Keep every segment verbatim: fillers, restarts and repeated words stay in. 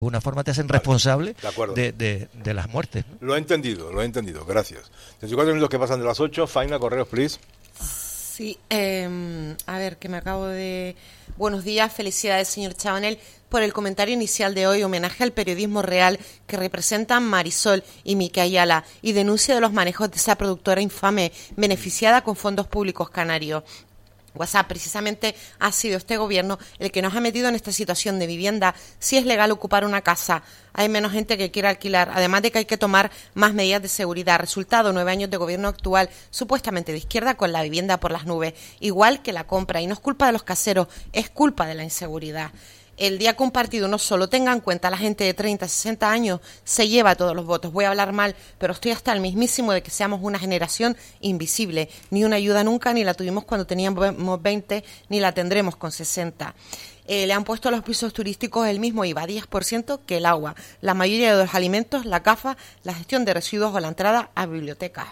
alguna forma te hacen vale, responsable de, de, de, de las muertes, ¿no? Lo he entendido, lo he entendido, gracias. treinta y cuatro minutos que pasan de las ocho, Faina, correos, please. Sí, eh, a ver, que me acabo de... Buenos días, felicidades, señor Chabanel, por el comentario inicial de hoy, homenaje al periodismo real que representan Marisol y Mica Ayala y denuncia de los manejos de esa productora infame beneficiada con fondos públicos canarios. WhatsApp precisamente ha sido este gobierno el que nos ha metido en esta situación de vivienda. Si es legal ocupar una casa, hay menos gente que quiere alquilar, además de que hay que tomar más medidas de seguridad. Resultado, nueve años de gobierno actual, supuestamente de izquierda, con la vivienda por las nubes, igual que la compra. Y no es culpa de los caseros, es culpa de la inseguridad. El día compartido no solo, tenga en cuenta, la gente de treinta, sesenta años se lleva todos los votos. Voy a hablar mal, pero estoy hasta el mismísimo de que seamos una generación invisible. Ni una ayuda nunca, ni la tuvimos cuando teníamos veinte, ni la tendremos con sesenta. Eh, le han puesto a los pisos turísticos el mismo I V A, diez por ciento, que el agua, la mayoría de los alimentos, la C A F A, la gestión de residuos o la entrada a bibliotecas.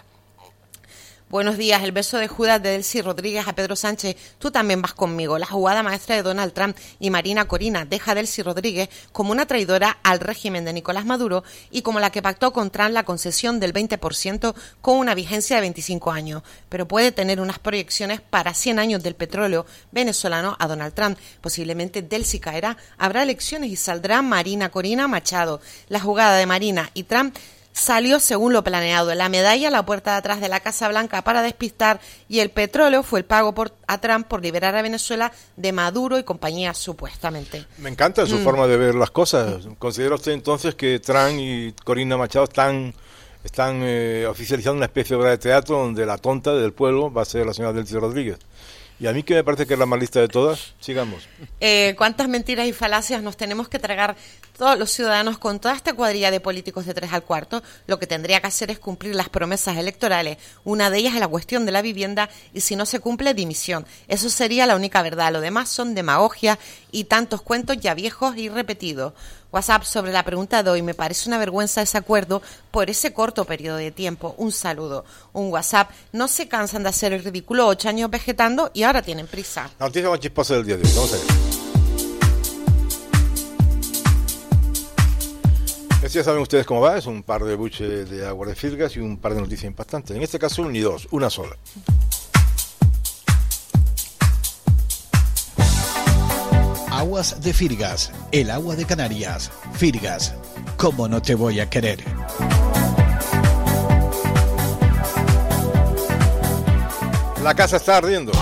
Buenos días, el beso de Judas de Delcy Rodríguez a Pedro Sánchez, tú también vas conmigo. La jugada maestra de Donald Trump y Marina Corina deja a Delcy Rodríguez como una traidora al régimen de Nicolás Maduro y como la que pactó con Trump la concesión del veinte por ciento con una vigencia de veinticinco años. Pero puede tener unas proyecciones para cien años del petróleo venezolano a Donald Trump. Posiblemente Delcy caerá, habrá elecciones y saldrá Marina Corina Machado. La jugada de Marina y Trump salió según lo planeado, la medalla a la puerta de atrás de la Casa Blanca para despistar, y el petróleo fue el pago por, a Trump por liberar a Venezuela de Maduro y compañía, supuestamente. Me encanta su mm. forma de ver las cosas. ¿Considera usted entonces que Trump y Corina Machado están, están eh, oficializando una especie de obra de teatro donde la tonta del pueblo va a ser la señora Delcy Rodríguez? Y a mí que me parece que es la más lista de todas, sigamos. Eh, ¿Cuántas mentiras y falacias nos tenemos que tragar todos los ciudadanos con toda esta cuadrilla de políticos de tres al cuarto? Lo que tendría que hacer es cumplir las promesas electorales. Una de ellas es la cuestión de la vivienda y si no se cumple, dimisión. Eso sería la única verdad. Lo demás son demagogia y tantos cuentos ya viejos y repetidos. WhatsApp sobre la pregunta de hoy. Me parece una vergüenza ese acuerdo por ese corto periodo de tiempo. Un saludo. Un WhatsApp. No se cansan de hacer el ridículo, ocho años vegetando y ahora tienen prisa. La noticia más chisposa del día de hoy. Vamos a ver. Este ya saben ustedes cómo va. Es un par de buches de agua de Firgas y un par de noticias impactantes. En este caso, ni dos, una sola. Aguas de Firgas, el agua de Canarias. Firgas, ¿cómo no te voy a querer? La casa está ardiendo.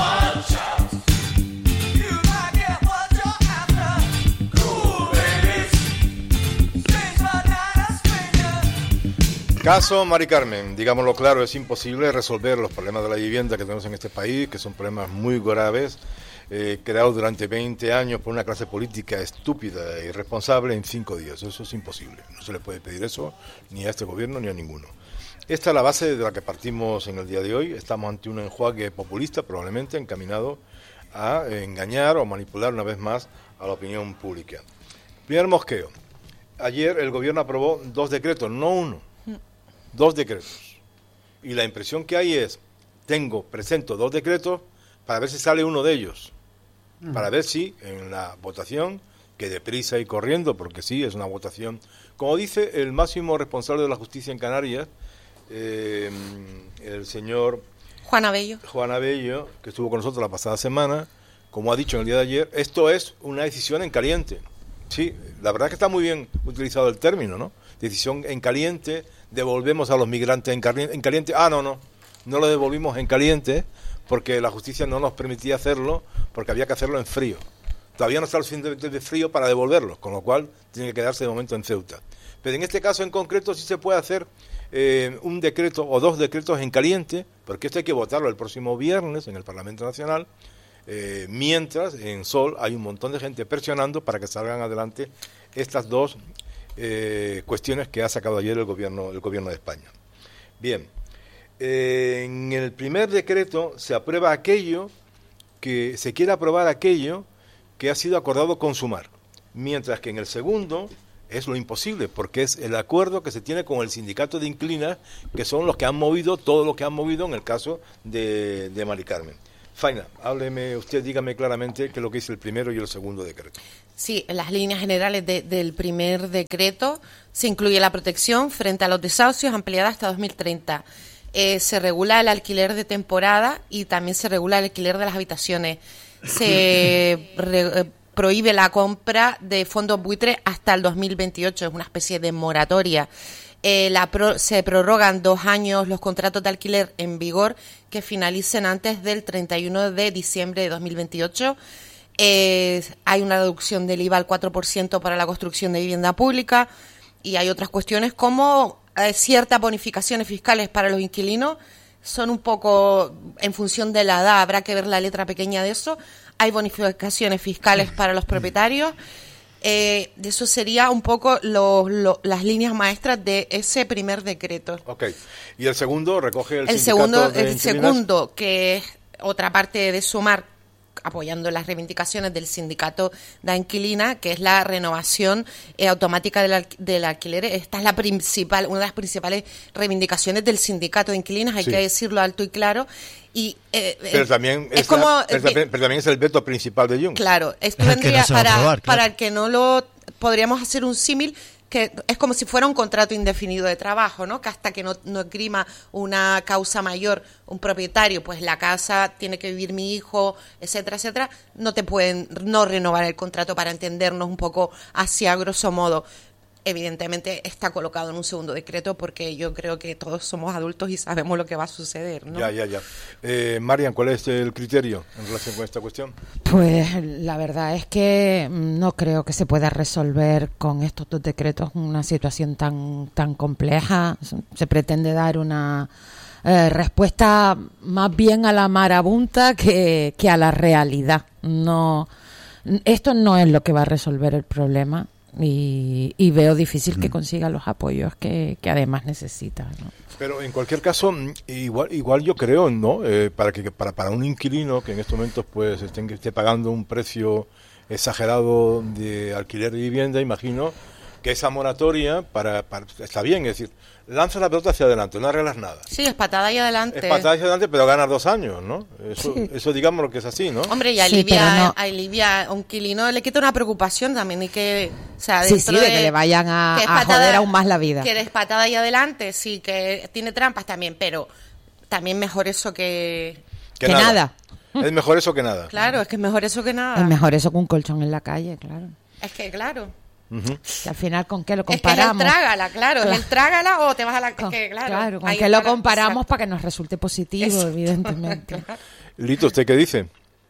Caso Mari Carmen, digámoslo claro, es imposible resolver los problemas de la vivienda que tenemos en este país, que son problemas muy graves, eh, creados durante veinte años por una clase política estúpida e irresponsable en cinco días. Eso es imposible. No se le puede pedir eso ni a este gobierno ni a ninguno. Esta es la base de la que partimos en el día de hoy. Estamos ante un enjuague populista, probablemente encaminado a engañar o manipular una vez más a la opinión pública. Primer mosqueo. Ayer el gobierno aprobó dos decretos, no uno, dos decretos. Y la impresión que hay es, tengo, presento dos decretos para ver si sale uno de ellos. Para ver si en la votación, que deprisa y corriendo, porque sí, es una votación, como dice el máximo responsable de la justicia en Canarias, eh, el señor Juan Abello. Juan Abello, que estuvo con nosotros la pasada semana, como ha dicho en el día de ayer, esto es una decisión en caliente. Sí, la verdad es que está muy bien utilizado el término, ¿no? Decisión en caliente, devolvemos a los migrantes en caliente. En caliente. Ah, no, no, no lo devolvimos en caliente porque la justicia no nos permitía hacerlo, porque había que hacerlo en frío. Todavía no está lo suficientemente de frío para devolverlos, con lo cual tiene que quedarse de momento en Ceuta. Pero en este caso en concreto sí se puede hacer eh, un decreto o dos decretos en caliente, porque esto hay que votarlo el próximo viernes en el Parlamento Nacional, eh, mientras en Sol hay un montón de gente presionando para que salgan adelante estas dos eh, cuestiones que ha sacado ayer el gobierno, el gobierno de España. Bien, eh, en el primer decreto se aprueba aquello que se quiere aprobar aquello que ha sido acordado consumar, mientras que en el segundo es lo imposible, porque es el acuerdo que se tiene con el sindicato de Inclina, que son los que han movido todo lo que han movido en el caso de, de Mari Carmen. Faina, hábleme usted, dígame claramente qué es lo que dice el primero y el segundo decreto. Sí, en las líneas generales de, del primer decreto se incluye la protección frente a los desahucios ampliada hasta dos mil treinta. Eh, se regula el alquiler de temporada y también se regula el alquiler de las habitaciones. Se re, eh, prohíbe la compra de fondos buitres hasta el dos mil veintiocho, es una especie de moratoria. Eh, la pro, se prorrogan dos años los contratos de alquiler en vigor que finalicen antes del treinta y uno de diciembre de dos mil veintiocho. Eh, hay una reducción del I V A al cuatro por ciento para la construcción de vivienda pública y hay otras cuestiones como eh, ciertas bonificaciones fiscales para los inquilinos. Son un poco en función de la edad, habrá que ver la letra pequeña de eso. Hay bonificaciones fiscales para los propietarios. Eh, eso sería un poco lo, lo, las líneas maestras de ese primer decreto. Ok. ¿Y el segundo recoge el, el sindicato segundo, de el inquilinos? segundo, que es otra parte de Sumar, apoyando las reivindicaciones del sindicato de inquilina, que es la renovación eh, automática del, alqu- del alquiler. Esta es la principal, una de las principales reivindicaciones del sindicato de inquilinas, hay Sí. que decirlo alto y claro. Y eh, Pero eh, también es es, como la- es la- pero también es el veto principal de Jung. claro, esto Es el que vendría no se va a para, aprobar, claro. para el que no lo podríamos hacer un símil que es como si fuera un contrato indefinido de trabajo, ¿no? Que hasta que no, no esgrima una causa mayor, un propietario, pues la casa tiene que vivir mi hijo, etcétera, etcétera, no te pueden no renovar el contrato, para entendernos un poco hacia grosso modo. Evidentemente está colocado en un segundo decreto porque yo creo que todos somos adultos y sabemos lo que va a suceder, ¿no? Ya, ya, ya. Eh, Marian, ¿cuál es el criterio en relación con esta cuestión? Pues la verdad es que no creo que se pueda resolver con estos dos decretos una situación tan tan compleja. Se pretende dar una eh, respuesta más bien a la marabunta que, que a la realidad. No, esto no es lo que va a resolver el problema. Y, y veo difícil que consiga los apoyos que, que además necesita, ¿no? Pero en cualquier caso, igual igual yo creo, ¿no? Eh, para que para, para un inquilino que en estos momentos pues esté, esté pagando un precio exagerado de alquiler de vivienda, imagino que esa moratoria para, para está bien, es decir, lanza la pelota hacia adelante, no arreglas nada. Sí, es patada y adelante. Es patada hacia adelante, pero ganas dos años, ¿no? Eso, Sí. eso digamos lo que es así, ¿no? Hombre, y Sí, alivia, pero no. alivia a un inquilino, le quita una preocupación también y que, o sea, Sí, dentro sí, de que le vayan a, que es a joder aún más la vida. Que es patada y adelante, sí, que tiene trampas también, pero también mejor eso que... Que nada. Es mejor eso que nada. Claro, es que es mejor eso que nada. Es mejor eso que un colchón en la calle, claro. Es que, claro. Ujú. Que al final, ¿con qué lo Es que es el comparamos? trágala, claro, Claro. es el trágala o te vas a la... Con, es que, claro, claro, ¿con ahí qué está lo la- comparamos exacto. para que nos resulte positivo, Eso. evidentemente? Lito, ¿usted qué dice?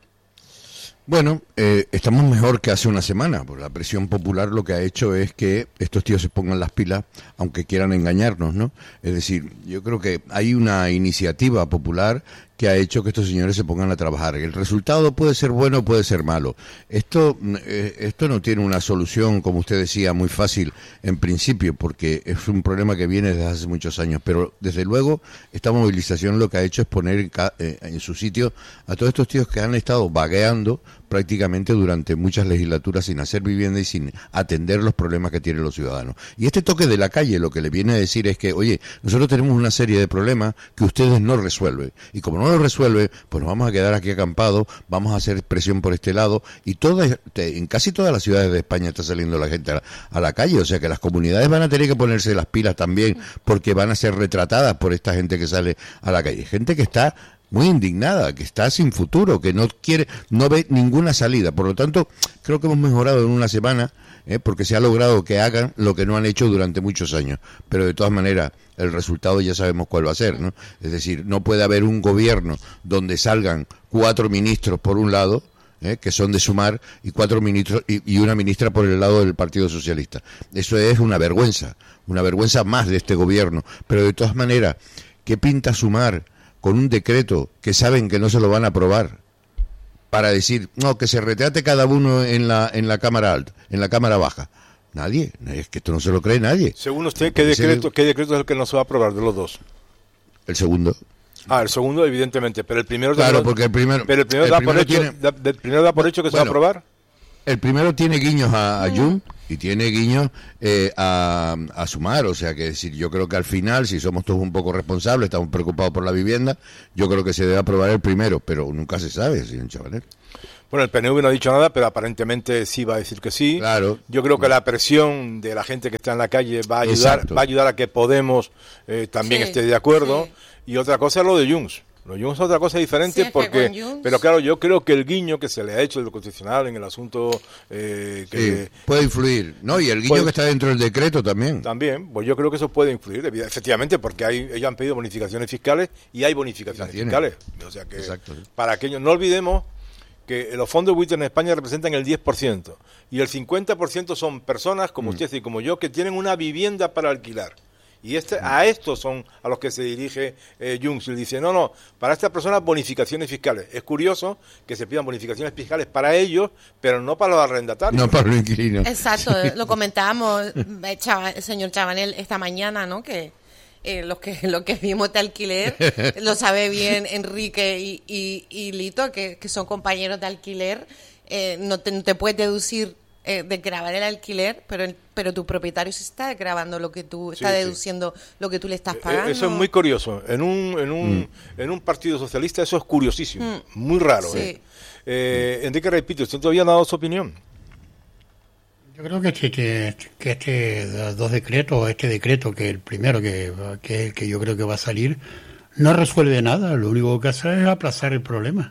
Bueno, eh, estamos mejor que hace una semana, porque la presión popular lo que ha hecho es que estos tíos se pongan las pilas, aunque quieran engañarnos, ¿no? Es decir, yo creo que hay una iniciativa popular que ha hecho que estos señores se pongan a trabajar. El resultado puede ser bueno o puede ser malo. Esto, eh, esto no tiene una solución, como usted decía, muy fácil en principio, porque es un problema que viene desde hace muchos años. Pero, desde luego, esta movilización lo que ha hecho es poner en, ca- eh, en su sitio a todos estos tíos que han estado vagueando prácticamente durante muchas legislaturas sin hacer vivienda y sin atender los problemas que tienen los ciudadanos. Y este toque de la calle lo que le viene a decir es que, oye, nosotros tenemos una serie de problemas que ustedes no resuelven. Y como no lo resuelven, pues nos vamos a quedar aquí acampados, vamos a hacer presión por este lado. Y toda, en casi todas las ciudades de España está saliendo la gente a la, a la calle. O sea que las comunidades van a tener que ponerse las pilas también, porque van a ser retratadas por esta gente que sale a la calle. Gente que está muy indignada, que está sin futuro, que no quiere, no ve ninguna salida. Por lo tanto, creo que hemos mejorado en una semana, ¿eh? porque se ha logrado que hagan lo que no han hecho durante muchos años. Pero de todas maneras, el resultado ya sabemos cuál va a ser, ¿no? Es decir, no puede haber un gobierno donde salgan cuatro ministros por un lado, ¿eh? que son de Sumar, y cuatro ministros y, y una ministra por el lado del Partido Socialista. Eso es una vergüenza, una vergüenza más de este gobierno. Pero de todas maneras, ¿qué pinta Sumar con un decreto que saben que no se lo van a aprobar para decir, no, que se retrate cada uno en la en la cámara alta, en la cámara baja? Nadie, es que esto no se lo cree nadie. Según usted, ¿qué Ese- decreto, ¿qué decreto es el que no se va a aprobar de los dos? El segundo. Ah, el segundo, evidentemente, pero el primero... Claro, no- porque el primero- Pero el primero, el da, por primero hecho, tiene- da, del primero da por hecho que se va a Bueno, aprobar. El primero tiene guiños a, a Jun y tiene guiños eh, a, a Sumar, o sea que decir, yo creo que al final, si somos todos un poco responsables, estamos preocupados por la vivienda, yo creo que se debe aprobar el primero, pero nunca se sabe, señor Chabanel. Bueno, el P N V no ha dicho nada, pero aparentemente sí va a decir que sí. Claro. Yo creo que la presión de la gente que está en la calle va a ayudar, Exacto. va a ayudar a que Podemos eh, también Sí, esté de acuerdo. sí. Y otra cosa es lo de Junts. Lo de Junts es otra cosa diferente Sí, es que porque, con Junts- pero claro, yo creo que el guiño que se le ha hecho del Constitucional en el asunto eh, que Sí, puede influir, ¿no? Y el guiño Puede- que está dentro del decreto también. también, pues yo creo que eso puede influir, evi- efectivamente, porque hay, ellos han pedido bonificaciones fiscales y hay bonificaciones Las tienen. fiscales. O sea que, Exacto, sí. para aquellos, no olvidemos que los fondos buitres en España representan el diez por ciento y el cincuenta por ciento son personas como usted y como yo que tienen una vivienda para alquilar. Y este, a estos son a los que se dirige eh, Junts. Y dice, no, no, para estas personas bonificaciones fiscales. Es curioso que se pidan bonificaciones fiscales para ellos, pero no para los arrendatarios. No para los inquilinos. Exacto, lo comentábamos, eh, Chava- el señor Chabanel, esta mañana, ¿no? Que eh, los que los que vimos de alquiler, lo sabe bien Enrique y, y, y Lito, que, que son compañeros de alquiler, eh, no, te, no te puedes deducir eh, de grabar el alquiler, pero el- pero tu propietario sí está grabando lo que tú, está Sí, sí. deduciendo lo que tú le estás Eh, pagando. Eso es muy curioso. En un, en un, Mm. en un partido socialista eso es curiosísimo. Muy raro. Sí. ¿eh? Eh, Enrique Repito, ¿usted todavía no ha dado su opinión? Yo creo que este, que, que este dos decretos, este decreto que el primero que, que, es el que yo creo que va a salir, no resuelve nada. Lo único que hace es aplazar el problema.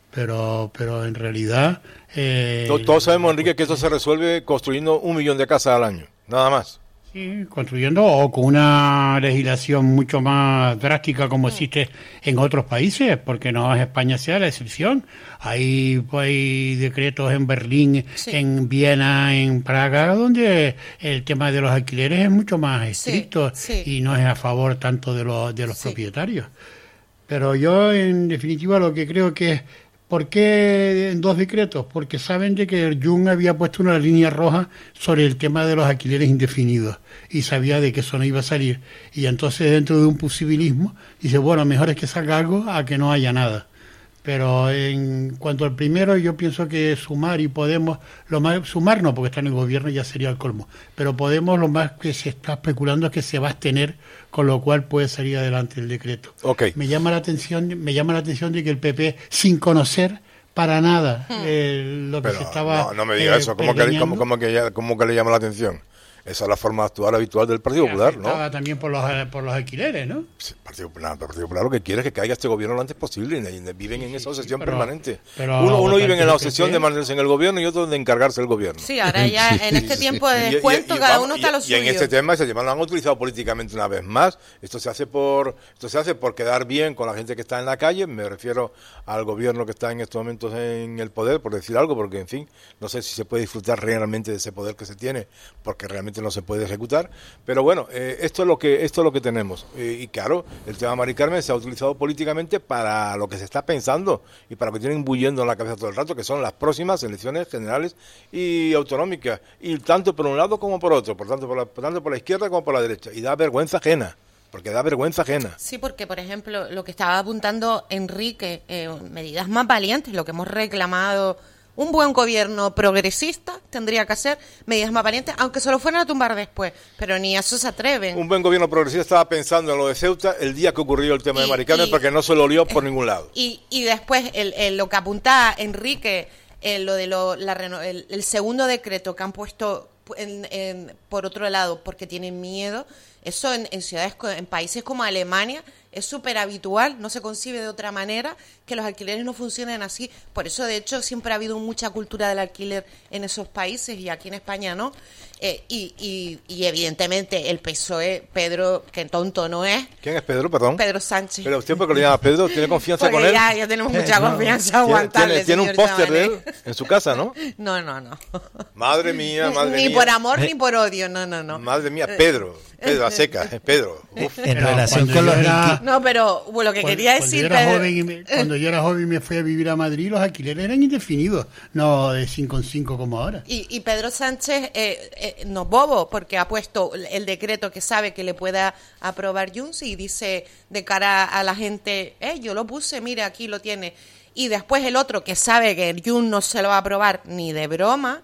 Pero, pero en realidad... Eh, To- Todos sabemos, Enrique, que esto se resuelve construyendo un millón de casas al año. Nada más. Sí, construyendo o con una legislación mucho más drástica como existe en otros países, porque no es España sea la excepción. Hay, pues, hay decretos en Berlín, Sí. en Viena, en Praga, donde el tema de los alquileres es mucho más Sí, estricto sí. y no es a favor tanto de los, de los Sí. propietarios. Pero yo, en definitiva, lo que creo que es, ¿por qué en dos decretos? Porque saben de que el Jun había puesto una línea roja sobre el tema de los alquileres indefinidos y sabía de que eso no iba a salir. Y entonces, dentro de un posibilismo, dice, bueno, mejor es que salga algo a que no haya nada. Pero en cuanto al primero, yo pienso que Sumar y Podemos, lo más, Sumar no, porque está en el gobierno, ya sería el colmo, pero Podemos lo más que se está especulando es que se va a abstener, con lo cual puede salir adelante el decreto. Ok. Me llama la atención, me llama la atención de que el P P, sin conocer para nada eh, lo que Pero se estaba no, no me diga eh, eso. ¿Cómo que, pergeñando. cómo, cómo que ya- cómo que le llama la atención? Esa es la forma de actuar habitual del Partido Popular, ¿no? Afectaba también por los, por los alquileres, ¿no? Sí, el Partido Popular, el Partido Popular lo que quiere es que caiga este gobierno lo antes posible y, y viven en esa obsesión pero- permanente. pero uno uno votantes vive en la del obsesión P P. de mantenerse en el gobierno y otro de encargarse del gobierno. Sí, ahora ya en este tiempo de Y- y- descuento y- cada vamos, uno está y- a lo y suyo. en este tema ese tema lo han utilizado políticamente una vez más. Esto se hace por esto se hace por quedar bien con la gente que está en la calle. Me refiero al gobierno que está en estos momentos en el poder, por decir algo, porque en fin, no sé si se puede disfrutar realmente de ese poder que se tiene, porque realmente no se puede ejecutar. Pero bueno, eh, esto es lo que esto es lo que tenemos. Eh, y claro, el tema Mari Carmen se ha utilizado políticamente para lo que se está pensando y para lo que tienen bulliendo en la cabeza todo el rato, que son las próximas elecciones generales y autonómicas, y tanto por un lado como por otro, por tanto por la, por tanto por la izquierda como por la derecha, y da vergüenza ajena, porque da vergüenza ajena. Sí, porque, por ejemplo, lo que estaba apuntando Enrique, eh, medidas más valientes, lo que hemos reclamado, un buen gobierno progresista tendría que hacer medidas más valientes, aunque se lo fueran a tumbar después, pero ni a eso se atreven. Un buen gobierno progresista estaba pensando en lo de Ceuta el día que ocurrió el tema Y- de Mari Carmen, y- porque no se lo olió por ningún lado. Y, y después, el, el- lo que apunta Enrique, eh, lo de lo, la reno- el, el segundo decreto que han puesto en- en- por otro lado, porque tienen miedo, eso en, en ciudades, co- en países como Alemania, es súper habitual, no se concibe de otra manera que los alquileres no funcionen así. Por eso, de hecho, siempre ha habido mucha cultura del alquiler en esos países y aquí en España no. Eh, y, y, y evidentemente el P S O E, Pedro, que tonto no es, ¿Quién es Pedro, perdón? Pedro Sánchez. Pero usted, porque lo llama Pedro, ¿tiene confianza Porque con él? ya, ya tenemos mucha confianza ¿Tiene, aguantarle, tiene- tiene un señor póster de él Chabanel. en su casa, ¿no? No, no, no. Madre mía, madre ni mía. por amor ni por odio, no, no, no. Madre mía, Pedro. Pedro, a secas, es Pedro. Uf. En Pero relación cuando con yo los era- inqui- No, pero bueno, lo que Cuando- quería cuando decir... yo era Pedro- joven y me- cuando yo era joven y me fui a vivir a Madrid, los alquileres eran indefinidos, no de cinco en cinco como ahora. Y, y Pedro Sánchez eh, eh, no es bobo, porque ha puesto el decreto que sabe que le pueda aprobar Junts y dice de cara a la gente, eh, yo lo puse, mire, aquí lo tiene. Y después el otro que sabe que el Junts no se lo va a aprobar ni de broma,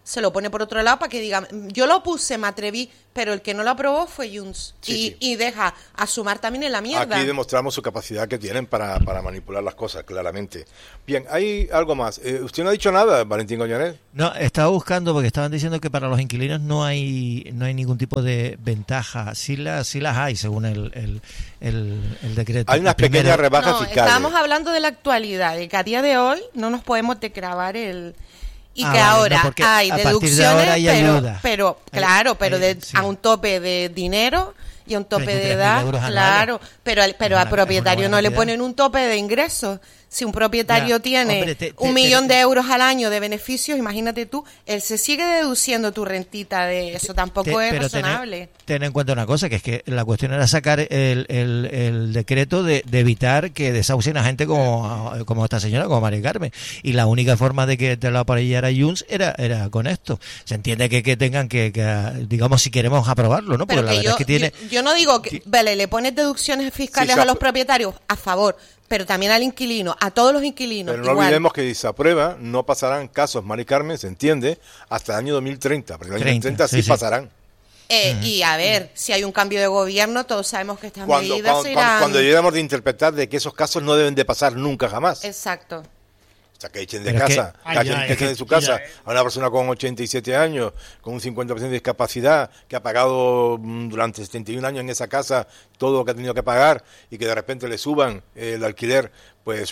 se lo pone por otro lado para que diga, yo lo puse, me atreví, pero el que no lo aprobó fue Junts. Sí, y, sí. y deja a Sumar también en la mierda. Aquí demostramos su capacidad que tienen para, para manipular las cosas, claramente. Bien, hay algo más. Eh, ¿Usted no ha dicho nada, Valentín Goñanet? No, estaba buscando porque estaban diciendo que para los inquilinos no hay no hay ningún tipo de ventaja. Sí las, sí las hay, según el, el, el, el decreto. Hay unas Primero, pequeñas rebajas No, fiscales. estábamos hablando de la actualidad, de que a día de hoy no nos podemos decravar el... Y Ah, que vale, ahora no, porque hay a partir de deducciones, ahora hay pero, ayuda. pero Hay- claro, pero hay- de, sí. a un tope de dinero y a un tope treinta y de tres mil edad, euros anuales. claro, pero al, pero Es al una- propietario es una no le buena ponen un tope de ingresos. Si un propietario Ya, tiene hombre, te- te- un millón te- de euros al año de beneficios, imagínate tú, él se sigue deduciendo tu rentita de eso, tampoco Te- es pero ten- razonable. Ten en cuenta una cosa, que es que la cuestión era sacar el, el, el decreto de, de evitar que desahucien a gente como, como esta señora, como María Carmen. Y la única forma de que te lo aparellara Junts era, era con esto. Se entiende que, que tengan que, que, digamos, si queremos aprobarlo, ¿no? Porque Pero la que verdad yo, es que tiene... yo, yo no digo que, vale, le pones deducciones fiscales Sí, se a los apro- propietarios a favor, pero también al inquilino, a todos los inquilinos. Pero no igual. olvidemos que si se aprueba, no pasarán casos, Mari Carmen, se entiende, hasta el año dos mil treinta. Porque en el año treinta, dos mil treinta sí, sí, sí. pasarán. Eh, Y a ver, si hay un cambio de gobierno, todos sabemos que estas Cuando, medidas cuando, irán... cuando, cuando lleguemos de interpretar de que esos casos no deben de pasar nunca jamás. Exacto. O sea, que echen de Pero es casa, que- que, Ay, echen- ya, que es echen que- de su casa ya, eh. a una persona con ochenta y siete años, con un cincuenta por ciento de discapacidad, que ha pagado mm, durante setenta y un años en esa casa todo lo que ha tenido que pagar y que de repente le suban eh, el alquiler, pues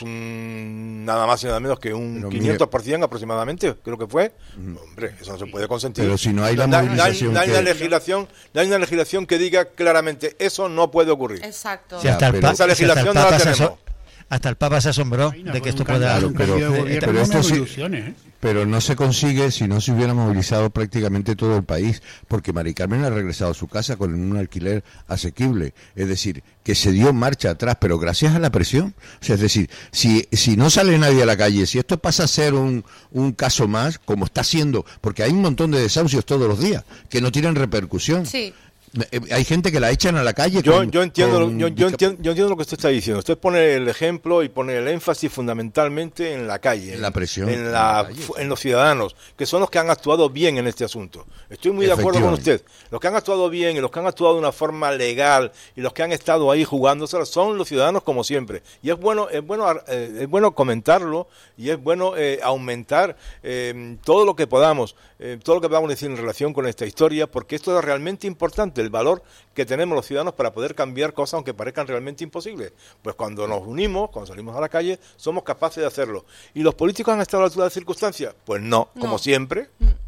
un, nada más y nada menos que un Pero mire- quinientos por ciento aproximadamente, creo que fue. Hombre, eso no se puede consentir. Pero si no hay la no hay- movilización no hay que- una legislación, no hay una legislación que diga claramente eso no puede ocurrir. Exacto. Si hasta, el pero pa- esa si hasta el legislación no la Papa se tenemos. aso- hasta el Papa se asombró Ay, no, de que con esto un pueda... cambio- un Claro, cambio de pero- gobierno pero no esto me sí- ilusiones, ¿eh? Pero no se consigue si no se hubiera movilizado prácticamente todo el país, porque Mari Carmen ha regresado a su casa con un alquiler asequible. Es decir, que se dio marcha atrás, pero gracias a la presión. O sea, es decir, si, si no sale nadie a la calle, si esto pasa a ser un, un caso más, como está siendo, porque hay un montón de desahucios todos los días que no tienen repercusión. Sí. Eh, Hay gente que la echan a la calle. Yo, con- yo, entiendo, lo- con yo, yo discap- entiendo, yo entiendo lo que usted está diciendo. Usted pone el ejemplo y pone el énfasis fundamentalmente en la calle, En la presión, en, en la, la calle. fu- en los ciudadanos, que son los que han actuado bien en este asunto. Estoy muy de acuerdo con usted. Los que han actuado bien y los que han actuado de una forma legal y los que han estado ahí jugándosela son los ciudadanos como siempre. Y es bueno, es bueno, eh, es bueno comentarlo y es bueno eh, aumentar eh, todo lo que podamos, eh, todo lo que podamos decir en relación con esta historia, porque esto es realmente importante, el valor que tenemos los ciudadanos para poder cambiar cosas aunque parezcan realmente imposibles. Pues cuando nos unimos, cuando salimos a la calle, somos capaces de hacerlo. ¿Y los políticos han estado a la altura de las circunstancias? Pues no, como No. siempre.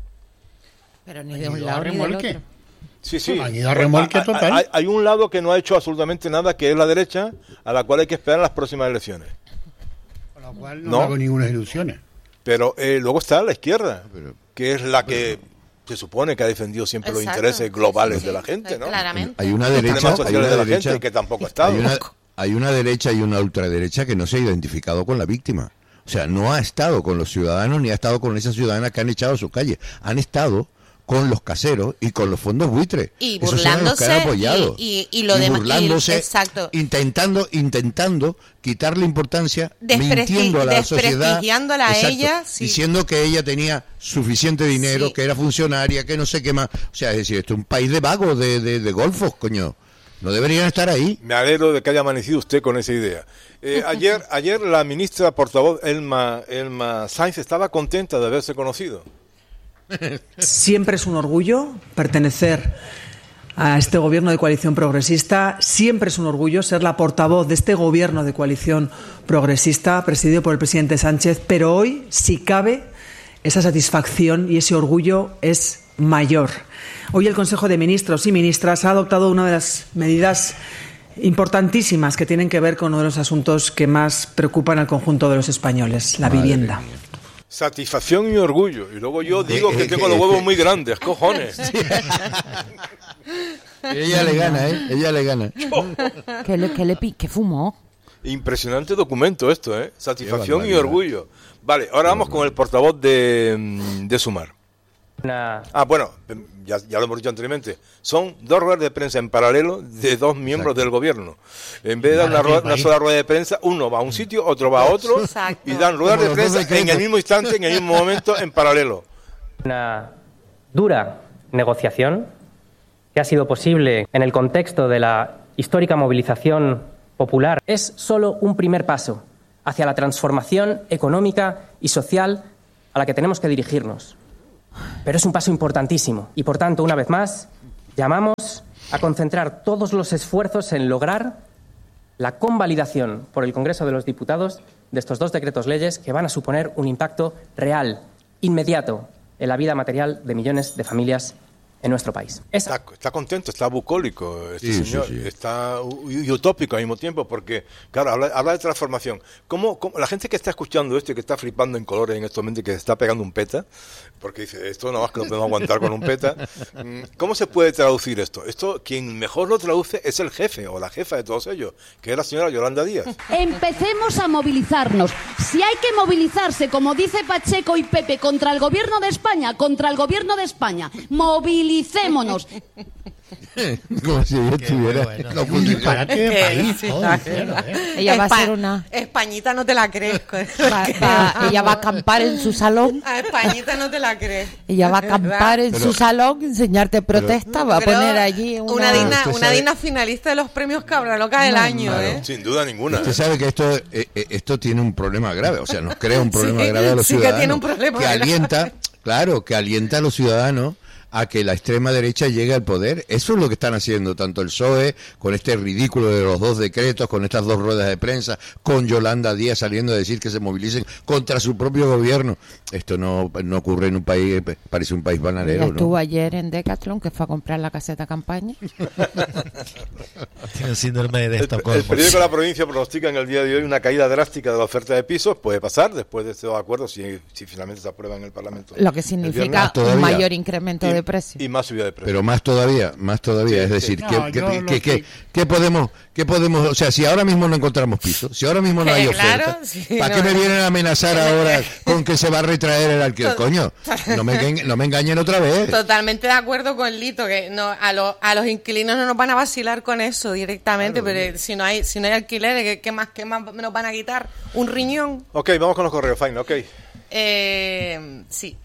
Pero ni de Han un ido a lado ni del remolque. otro. Sí, sí. Han ido a remolque Hay- total. Hay, hay un lado que no ha hecho absolutamente nada, que es la derecha, a la cual hay que esperar en las próximas elecciones. Con lo cual no, No. me hago ninguna ilusiones. Pero eh, luego está la izquierda, Pero- que es la que se supone que ha defendido siempre los Exacto. intereses globales Sí, sí, de la sí. gente, ¿no? Claramente. Hay una Los derecha, problemas hay sociales una de la derecha, gente que tampoco ha estado. hay una, hay una derecha y una ultraderecha que no se ha identificado con la víctima. O sea, no ha estado con los ciudadanos ni ha estado con esas ciudadanas que han echado a sus calles. Han estado con los caseros y con los fondos buitres. Y Esos son los que han burlándose apoyado. y- y- y lo demás- y- burlándose, exacto. intentando, intentando quitarle importancia, Despresti- mintiendo a la sociedad, desprestigiándola a exacto, ella, sí. diciendo que ella tenía suficiente dinero, Sí. que era funcionaria, que no sé qué más. O sea, es decir, esto es un país de vagos, de, de, de golfos, coño. No deberían estar ahí. Me alegro de que haya amanecido usted con esa idea. Eh, ayer, ayer la ministra portavoz Elma, Elma Sainz estaba contenta de haberse conocido. Siempre es un orgullo pertenecer a este gobierno de coalición progresista. Siempre es un orgullo ser la portavoz de este gobierno de coalición progresista presidido por el presidente Sánchez. Pero hoy, si cabe, esa satisfacción y ese orgullo es mayor. Hoy el Consejo de Ministros y Ministras ha adoptado una de las medidas importantísimas que tienen que ver con uno de los asuntos que más preocupan al conjunto de los españoles, la Madre vivienda. mía. Satisfacción y orgullo. Y luego yo digo que tengo los huevos muy grandes, cojones. Ella le gana, ¿eh? Ella le gana. ¿Qué le, qué le pi- qué fumó? Impresionante documento esto, ¿eh? Satisfacción y barbaridad. orgullo. Vale, ahora vamos con el portavoz de, mm, de Sumar. Ah, bueno, ya, ya lo hemos dicho anteriormente. Son dos ruedas de prensa en paralelo de dos miembros Exacto. del gobierno. En vez de dar una, rueda- una sola rueda de prensa, uno va a un sitio, otro va a otro, Exacto. y dan ruedas Como de los dos prensa en decretos. el mismo instante, en el mismo momento, en paralelo. Una dura negociación que ha sido posible en el contexto de la histórica movilización popular es solo un primer paso hacia la transformación económica y social a la que tenemos que dirigirnos. Pero es un paso importantísimo y, por tanto, una vez más, llamamos a concentrar todos los esfuerzos en lograr la convalidación por el Congreso de los Diputados de estos dos decretos leyes que van a suponer un impacto real, inmediato, en la vida material de millones de familias en nuestro país. Está, está contento, está bucólico este Sí, señor, sí, sí. está u- y utópico al mismo tiempo, porque, claro, habla, habla de transformación. ¿Cómo, cómo- la gente que está escuchando esto y que está flipando en colores en estos momentos y que se está pegando un peta, porque dice, esto nada más que no podemos aguantar con un peta, mm, ¿cómo se puede traducir esto? Esto, quien mejor lo traduce es el jefe o la jefa de todos ellos, que es la señora Yolanda Díaz. Empecemos a movilizarnos. Si hay que movilizarse, como dice Pacheco y Pepe, contra el gobierno de España, contra el gobierno de España, movilicémonos. Como si yo estuviera bueno. en la oposición. Disparate de Que país, sí, todo, está entero, claro. ¿eh? Ella va a Espa- ser una... Españita no te la crees. va- va- ella va a acampar en su salón. A Españita no te la crees. Ella va a acampar en Pero- su salón, enseñarte protesta, va a Pero poner allí una... una digna, Usted una sabe- digna finalista de los premios Cabraloca del No, año, claro. ¿eh? Sin duda ninguna. Usted sabe que esto eh, eh, esto tiene un problema grave, o sea, nos crea un problema Sí, grave a los sí que ciudadanos. tiene un problema que grave. alienta, claro, que alienta a los ciudadanos a que la extrema derecha llegue al poder. Eso es lo que están haciendo tanto el P S O E, con este ridículo de los dos decretos, con estas dos ruedas de prensa, con Yolanda Díaz saliendo a decir que se movilicen contra su propio gobierno. Esto no, no ocurre en un país, parece un país Ella bananero, estuvo ¿no? ayer en Decathlon, que fue a comprar la caseta campaña. Tiene el síndrome de El, el Estocolmo. periódico La Provincia pronostica en el día de hoy una caída drástica de la oferta de pisos. Puede pasar después de estos acuerdos si, si finalmente se aprueba en el Parlamento. Lo que el significa viernes. un todavía. mayor incremento y, de precio. y más subida de precios. Pero más todavía, más todavía, Sí, es sí. decir, No, ¿qué, yo qué- lo qué- que- qué- qué podemos, qué podemos, o sea, si ahora mismo no encontramos pisos, si ahora mismo no hay Eh, claro, oferta, sí, ¿para no, qué me no. vienen a amenazar ahora con que se va a retraer el alquiler? Coño, no me, engañ- no me engañen otra vez. Totalmente de acuerdo con Lito, que no a, los a los inquilinos no nos van a vacilar con eso directamente, pero si no hay si no hay alquileres, ¿qué, qué más qué más nos van a quitar? ¿Un riñón? Ok, vamos con los correos, fine, ok. Eh, sí.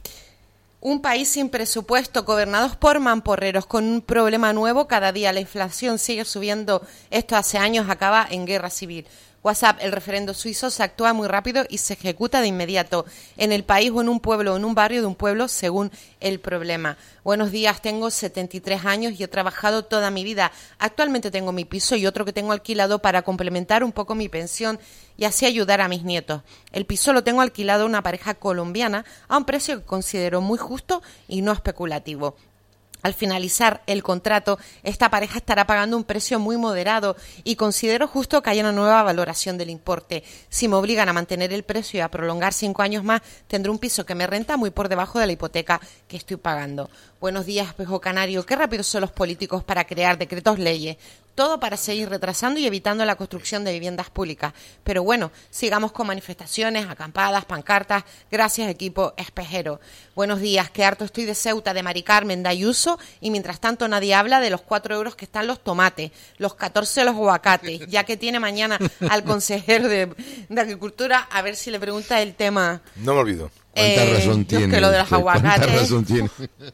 Un país sin presupuesto, gobernados por mamporreros, con un problema nuevo cada día. La inflación sigue subiendo. Esto hace años acaba en guerra civil. WhatsApp, el referendo suizo se actúa muy rápido y se ejecuta de inmediato en el país o en un pueblo o en un barrio de un pueblo según el problema. Buenos días, tengo setenta y tres años y he trabajado toda mi vida. Actualmente tengo mi piso y otro que tengo alquilado para complementar un poco mi pensión y así ayudar a mis nietos. El piso lo tengo alquilado a una pareja colombiana a un precio que considero muy justo y no especulativo. Al finalizar el contrato, esta pareja estará pagando un precio muy moderado y considero justo que haya una nueva valoración del importe. Si me obligan a mantener el precio y a prolongar cinco años más, tendré un piso que me renta muy por debajo de la hipoteca que estoy pagando. Buenos días, Espejo Canario. Qué rápidos son los políticos para crear decretos leyes. Todo para seguir retrasando y evitando la construcción de viviendas públicas. Pero bueno, sigamos con manifestaciones, acampadas, pancartas. Gracias, equipo espejero. Buenos días, qué harto estoy de Ceuta, de Mari Carmen, de Ayuso, y mientras tanto nadie habla de los cuatro euros que están los tomates, los catorce los aguacates, ya que tiene mañana al consejero de, de Agricultura, a ver si le pregunta el tema. No me olvido. ¿Cuánta Eh, razón yo tiene? que lo de los usted? ¿Cuánta aguacates- razón tiene?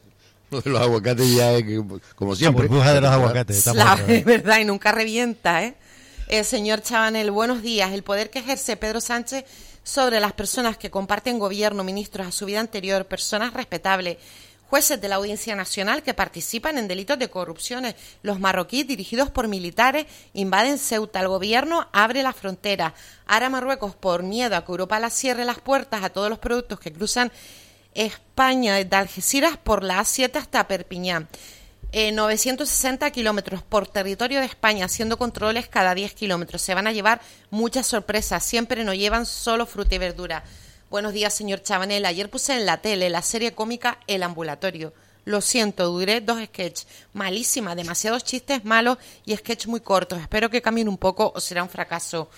Lo de los aguacates ya es que, como La siempre. burbuja de los aguacates. estamos La otra vez. verdad, y nunca revienta, ¿eh? Eh, señor Chabanel, buenos días. El poder que ejerce Pedro Sánchez sobre las personas que comparten gobierno, ministros a su vida anterior, personas respetables, jueces de la Audiencia Nacional que participan en delitos de corrupción, los marroquíes dirigidos por militares invaden Ceuta, el gobierno abre la frontera. Ahora Marruecos, por miedo a que Europa la cierre las puertas a todos los productos que cruzan España, de Algeciras por la A siete hasta Perpiñán. Eh, novecientos sesenta kilómetros por territorio de España, haciendo controles cada diez kilómetros. Se van a llevar muchas sorpresas, siempre no llevan solo fruta y verdura. Buenos días, señor Chabanel. Ayer puse en la tele la serie cómica El Ambulatorio. Lo siento, duré dos sketches. Malísima, demasiados chistes malos y sketches muy cortos. Espero que cambien un poco o será un fracaso.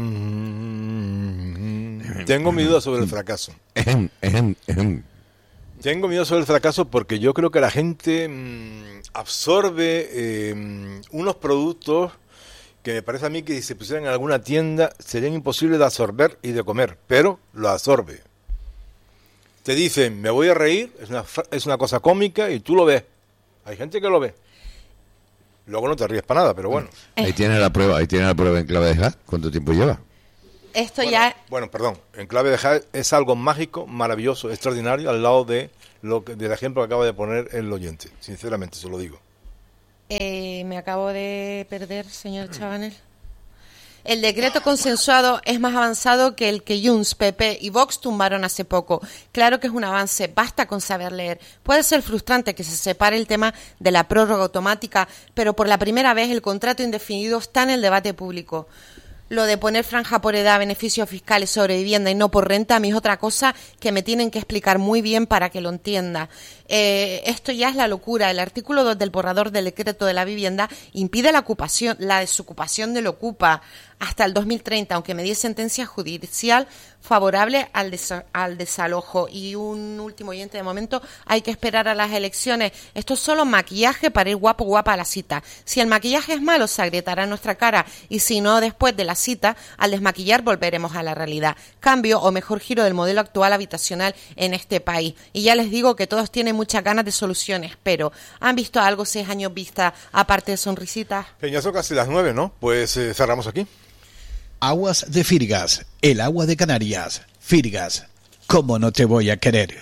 Mm, tengo mi duda sobre el fracaso. Ejem, ejem, ejem. Tengo miedo sobre el fracaso porque yo creo que la gente mmm, absorbe eh, unos productos que me parece a mí que si se pusieran en alguna tienda serían imposibles de absorber y de comer, pero lo absorbe. te dicen, me voy a reír, es una, es una cosa cómica y tú lo ves. Hay gente que lo ve. Luego no te ríes para nada, pero bueno. Ahí tienes la prueba, ahí tienes la prueba en clave de Haas. ¿Cuánto tiempo lleva? Esto bueno, ya... Bueno, perdón. En clave de Haas es algo mágico, maravilloso, extraordinario, al lado de lo que, del ejemplo que acaba de poner el oyente. Sinceramente, se lo digo. Eh, me acabo de perder, señor Chabanel. El decreto consensuado es más avanzado que el que Junts, P P y Vox tumbaron hace poco. Claro que es un avance, basta con saber leer. Puede ser frustrante que se separe el tema de la prórroga automática, pero por la primera vez el contrato indefinido está en el debate público. Lo de poner franja por edad, beneficios fiscales sobre vivienda y no por renta, a mí es otra cosa que me tienen que explicar muy bien para que lo entienda. Eh, esto ya es la locura. El artículo dos del borrador del decreto de la vivienda impide la ocupación, la desocupación del ocupa hasta el dos mil treinta, aunque medie sentencia judicial favorable al, desa- al desalojo. Y un último oyente de momento, hay que esperar a las elecciones. Esto es solo maquillaje para ir guapo guapa a la cita. Si el maquillaje es malo, se agrietará nuestra cara, y si no, después de la cita, al desmaquillar volveremos a la realidad. Cambio o mejor giro del modelo actual habitacional en este país. Y ya les digo que todos tienen muchas ganas de soluciones, pero ¿han visto algo seis años vista aparte de sonrisitas? Ya son casi las nueve, ¿no? Pues eh, cerramos aquí. Aguas de Firgas, el agua de Canarias. Firgas, ¿cómo no te voy a querer?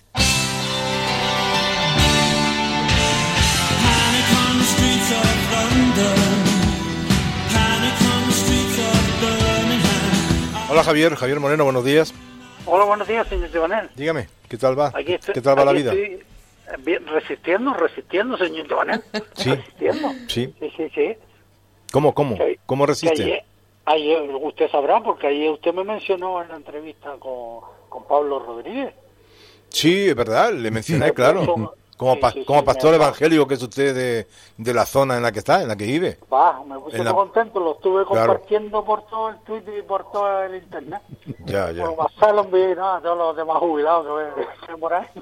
Hola Javier, Javier Moreno, buenos días. Hola, buenos días, señor Chabanel. Dígame, ¿qué tal va? Aquí estoy, ¿Qué tal va la aquí vida? estoy, eh, bien, resistiendo, resistiendo, señor Chabanel. Sí. Resistiendo. Sí. Sí, sí, sí. ¿Cómo, cómo? Que- ¿Cómo que resiste? Ayer, ayer, usted sabrá, porque ayer usted me mencionó en la entrevista con, con Pablo Rodríguez. Sí, es verdad, le mencioné, Sí, claro. eso- Como, sí, pa- sí, como sí, pastor me- evangélico que es usted de, de la zona en la que está, en la que vive. Va, me puse En la- muy contento, lo estuve Claro. compartiendo por todo el Twitter y por todo el internet. Ya, ya. Por WhatsApp lo envié, ¿no? Todos los demás jubilados que ven- que por ahí.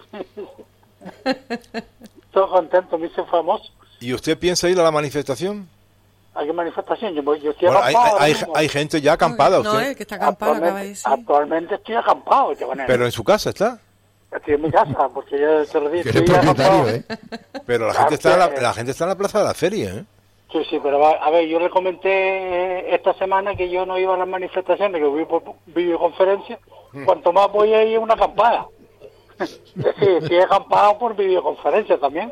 Estoy contento, me hice famoso. ¿Y usted piensa ir a la manifestación? ¿A qué manifestación? Yo, voy- yo estoy Bueno, hay, acampado hay, ahora mismo. hay gente ya acampada, No, usted. el que está acampado acaba de Actualmente, decir. actualmente estoy acampado, Chabanel. Pero en su casa está. Estoy en mi casa, porque yo te lo dije. Que eres estoy acampado. propietario, ¿eh? Pero la Claro gente está en la, que- la gente está en la plaza de la feria, ¿eh? Sí, sí, pero va- a ver, yo le comenté eh, esta semana que yo no iba a las manifestaciones, que voy por videoconferencia. Mm. Cuanto más voy a ir a una acampada. Sí, estoy acampado por videoconferencia también.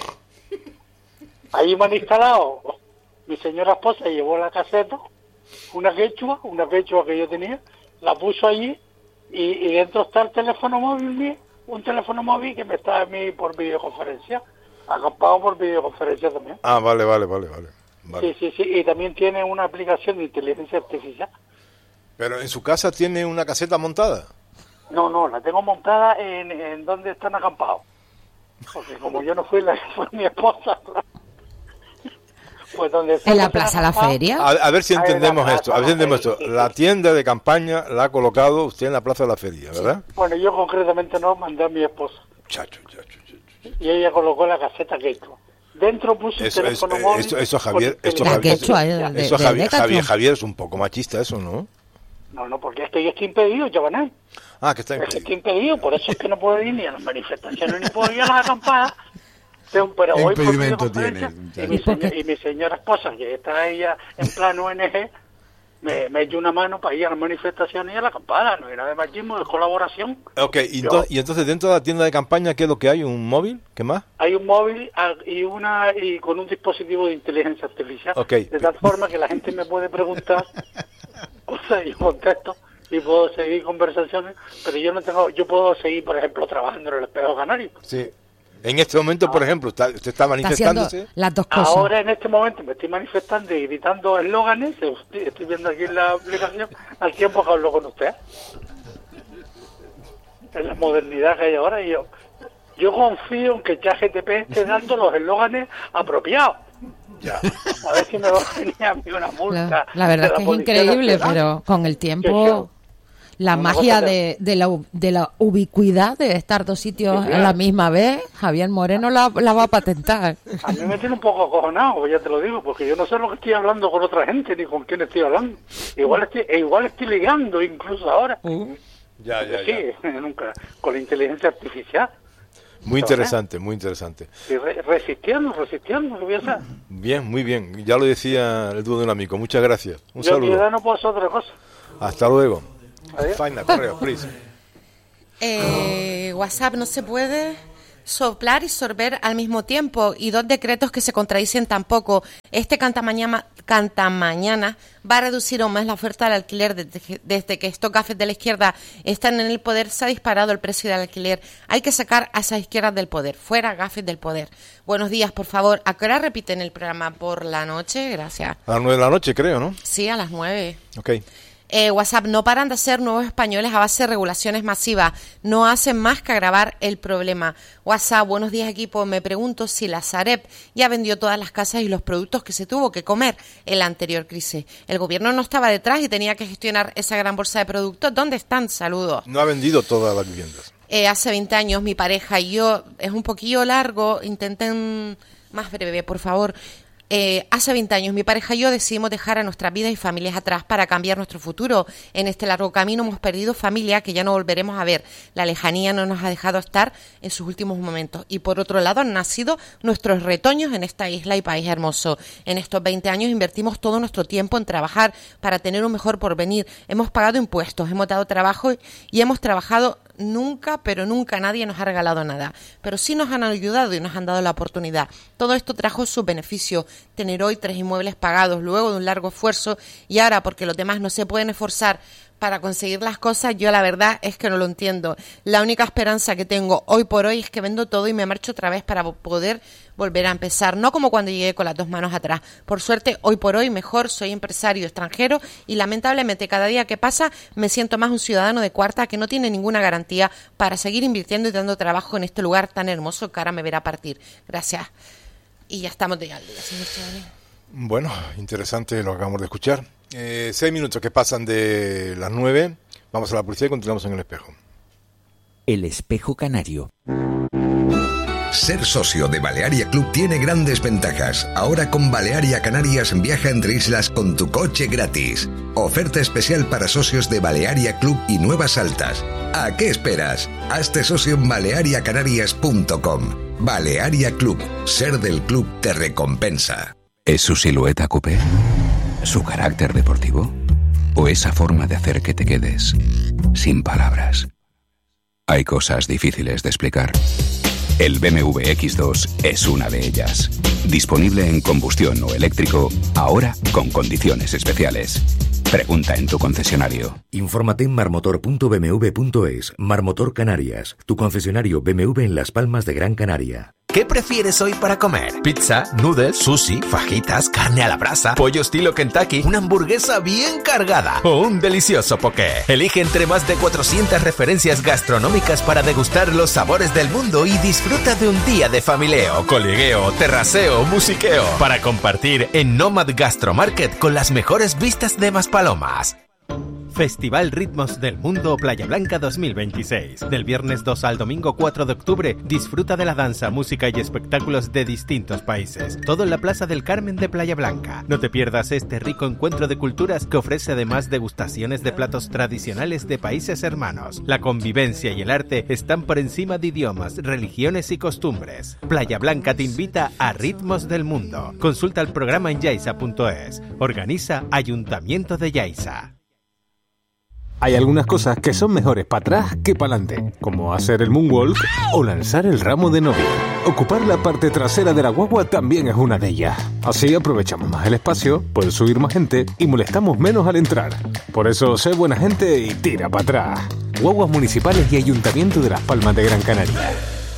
Ahí me han instalado. Mi señora esposa llevó la caseta, una quechua, una quechua que yo tenía, la puso allí y, y dentro está el teléfono móvil mío, un teléfono móvil que me está a mí por videoconferencia, acampado por videoconferencia también. Ah, vale, vale, vale, vale. Vale. Sí, sí, sí, y también tiene una aplicación de inteligencia artificial. Pero en su casa tiene una caseta montada. No, no, la tengo montada en, en donde están acampados. Porque como yo no fui, la fue mi esposa. Pues donde ¿En la están Plaza de la acampados, Feria? A, a ver si Ah, en la entendemos plaza esto. A ver si de la entendemos feria, esto. sí, La sí. tienda de campaña la ha colocado usted en la plaza de la feria, ¿verdad? Bueno, yo concretamente no, mandé a mi esposa. Chacho, chacho, chacho. Y ella colocó la caseta quechua. Dentro puso Eso, un eso, teléfono móvil. eso, eso, con Javier, esto, La Javier, quechua, eh, de- eso, de Javier, Decathlon. Javier, Javier, es un poco machista eso, ¿no? No, no, porque es que yo estoy impedido, Chabanel. Ah, que está Es que impedido. estoy impedido, por eso es que no puedo ir ni a las manifestaciones, ni puedo ir a las acampadas. Pero pero ¿Qué voy por impedimento videoconferencia, tiene, y, mi ¿Y por qué? señor- y mi señora esposa, que está ella en plan O N G, me, me dio una mano para ir a las manifestaciones y a la acampada. No era de machismo, es colaboración. Ok, y, ento- y entonces dentro de la tienda de campaña, ¿qué es lo que hay? ¿Un móvil? ¿Qué más? Hay un móvil ah, y una y con un dispositivo de inteligencia artificial. Ok. De tal forma que la gente me puede preguntar cosas y yo contesto y puedo seguir conversaciones, pero yo no tengo, yo puedo seguir, por ejemplo, trabajando en el Espejo Canario. Sí. En este momento, por ejemplo, está, usted está Está haciendo manifestándose. las dos cosas. Ahora en este momento me estoy manifestando y gritando eslóganes, estoy, estoy viendo aquí en la aplicación, al tiempo que hablo con usted. En la modernidad que hay ahora, y yo, yo confío en que ChatGPT esté dando los eslóganes apropiados. Ya. A ver si me va a venir a mí una multa. La, la verdad de es que es Policía increíble, Nacional. pero con el Que tiempo yo- la Una magia cosa de, de, la, u- de la ubicuidad de estar dos sitios Sí, a claro. la misma vez, Javier Moreno la, la va a patentar. A mí me tiene un poco acojonado, ya te lo digo, porque yo no sé lo que estoy hablando con otra gente ni con quién estoy hablando. Igual estoy, e igual estoy ligando incluso ahora. Ya, ya, sí, ya. nunca, con la inteligencia artificial. Muy interesante, muy interesante. Y re- resistiendo, resistiendo, lo voy a hacer. Bien, muy bien. Ya lo decía el dúo de un amigo. Muchas gracias. Un Yo saludo. ya no puedo hacer otra cosa. Hasta luego. Adiós. Faina, correo, please. Eh, WhatsApp no se puede soplar y sorber al mismo tiempo, y dos decretos que se contradicen tampoco. Este cantamañana, cantamañana va a reducir aún más la oferta del alquiler. Desde, desde que estos gafes de la izquierda están en el poder, se ha disparado el precio del alquiler. Hay que sacar a esas izquierdas del poder. Fuera gafes del poder. Buenos días, por favor. ¿A qué hora repiten el programa? ¿Por la noche? Gracias. A las nueve de la noche, creo, ¿no? Sí, a las nueve. Ok. Eh, WhatsApp, no paran de ser nuevos españoles a base de regulaciones masivas. No hacen más que agravar el problema. WhatsApp, buenos días, equipo. Me pregunto si la Sareb ya vendió todas las casas y los productos que se tuvo que comer en la anterior crisis. El gobierno no estaba detrás y tenía que gestionar esa gran bolsa de productos. ¿Dónde están? Saludos. No ha vendido todas las viviendas. Eh, hace veinte años mi pareja y yo, es un poquillo largo, intenten más breve, por favor. Eh, hace veinte años mi pareja y yo decidimos dejar a nuestras vidas y familias atrás para cambiar nuestro futuro. En este largo camino hemos perdido familia que ya no volveremos a ver. La lejanía no nos ha dejado estar en sus últimos momentos. Y por otro lado han nacido nuestros retoños en esta isla y país hermoso. En estos veinte años invertimos todo nuestro tiempo en trabajar para tener un mejor porvenir. Hemos pagado impuestos, hemos dado trabajo y hemos trabajado. Nunca, pero nunca nadie nos ha regalado nada. Pero sí nos han ayudado y nos han dado la oportunidad. Todo esto trajo sus beneficios. Tener hoy tres inmuebles pagados luego de un largo esfuerzo, y ahora porque los demás no se pueden esforzar para conseguir las cosas, yo la verdad es que no lo entiendo. La única esperanza que tengo hoy por hoy es que vendo todo y me marcho otra vez para poder volver a empezar, no como cuando llegué con las dos manos atrás. Por suerte, hoy por hoy mejor, soy empresario extranjero y lamentablemente cada día que pasa me siento más un ciudadano de cuarta que no tiene ninguna garantía para seguir invirtiendo y dando trabajo en este lugar tan hermoso que ahora me verá partir. Gracias. Y ya estamos de al día, señor Chavanel. Bueno, interesante lo que acabamos de escuchar. Eh, seis minutos que pasan de las nueve. Vamos a la publicidad y continuamos en El Espejo. El Espejo Canario. Ser socio de Balearia Club tiene grandes ventajas. Ahora con Balearia Canarias viaja entre islas con tu coche gratis. Oferta especial para socios de Balearia Club y Nuevas Altas. ¿A qué esperas? Hazte socio en balearia canarias punto com. Balearia Club. Ser del club te recompensa. ¿Es su silueta coupé? ¿Su carácter deportivo? ¿O esa forma de hacer que te quedes sin palabras? Hay cosas difíciles de explicar. El B M W X dos es una de ellas. Disponible en combustión o eléctrico, ahora con condiciones especiales. Pregunta en tu concesionario. Infórmate en marmotor punto b m w punto es. Marmotor Canarias, tu concesionario B M W en Las Palmas de Gran Canaria. ¿Qué prefieres hoy para comer? ¿Pizza, noodles, sushi, fajitas, carne a la brasa, pollo estilo Kentucky, una hamburguesa bien cargada o un delicioso poké? Elige entre más de cuatrocientas referencias gastronómicas para degustar los sabores del mundo y disfruta de un día de familieo, coligueo, terraceo, musiqueo para compartir en Nomad Gastromarket con las mejores vistas de Maspalomas. Festival Ritmos del Mundo Playa Blanca dos mil veintiséis. Del viernes dos al domingo cuatro de octubre, disfruta de la danza, música y espectáculos de distintos países. Todo en la Plaza del Carmen de Playa Blanca. No te pierdas este rico encuentro de culturas que ofrece además degustaciones de platos tradicionales de países hermanos. La convivencia y el arte están por encima de idiomas, religiones y costumbres. Playa Blanca te invita a Ritmos del Mundo. Consulta el programa en yaiza punto es. Organiza Ayuntamiento de Yaiza. Hay algunas cosas que son mejores para atrás que para adelante, como hacer el moonwalk o lanzar el ramo de novia. Ocupar la parte trasera de la guagua también es una de ellas. Así aprovechamos más el espacio, puede subir más gente y molestamos menos al entrar. Por eso, sé buena gente y tira para atrás. Guaguas municipales y Ayuntamiento de Las Palmas de Gran Canaria.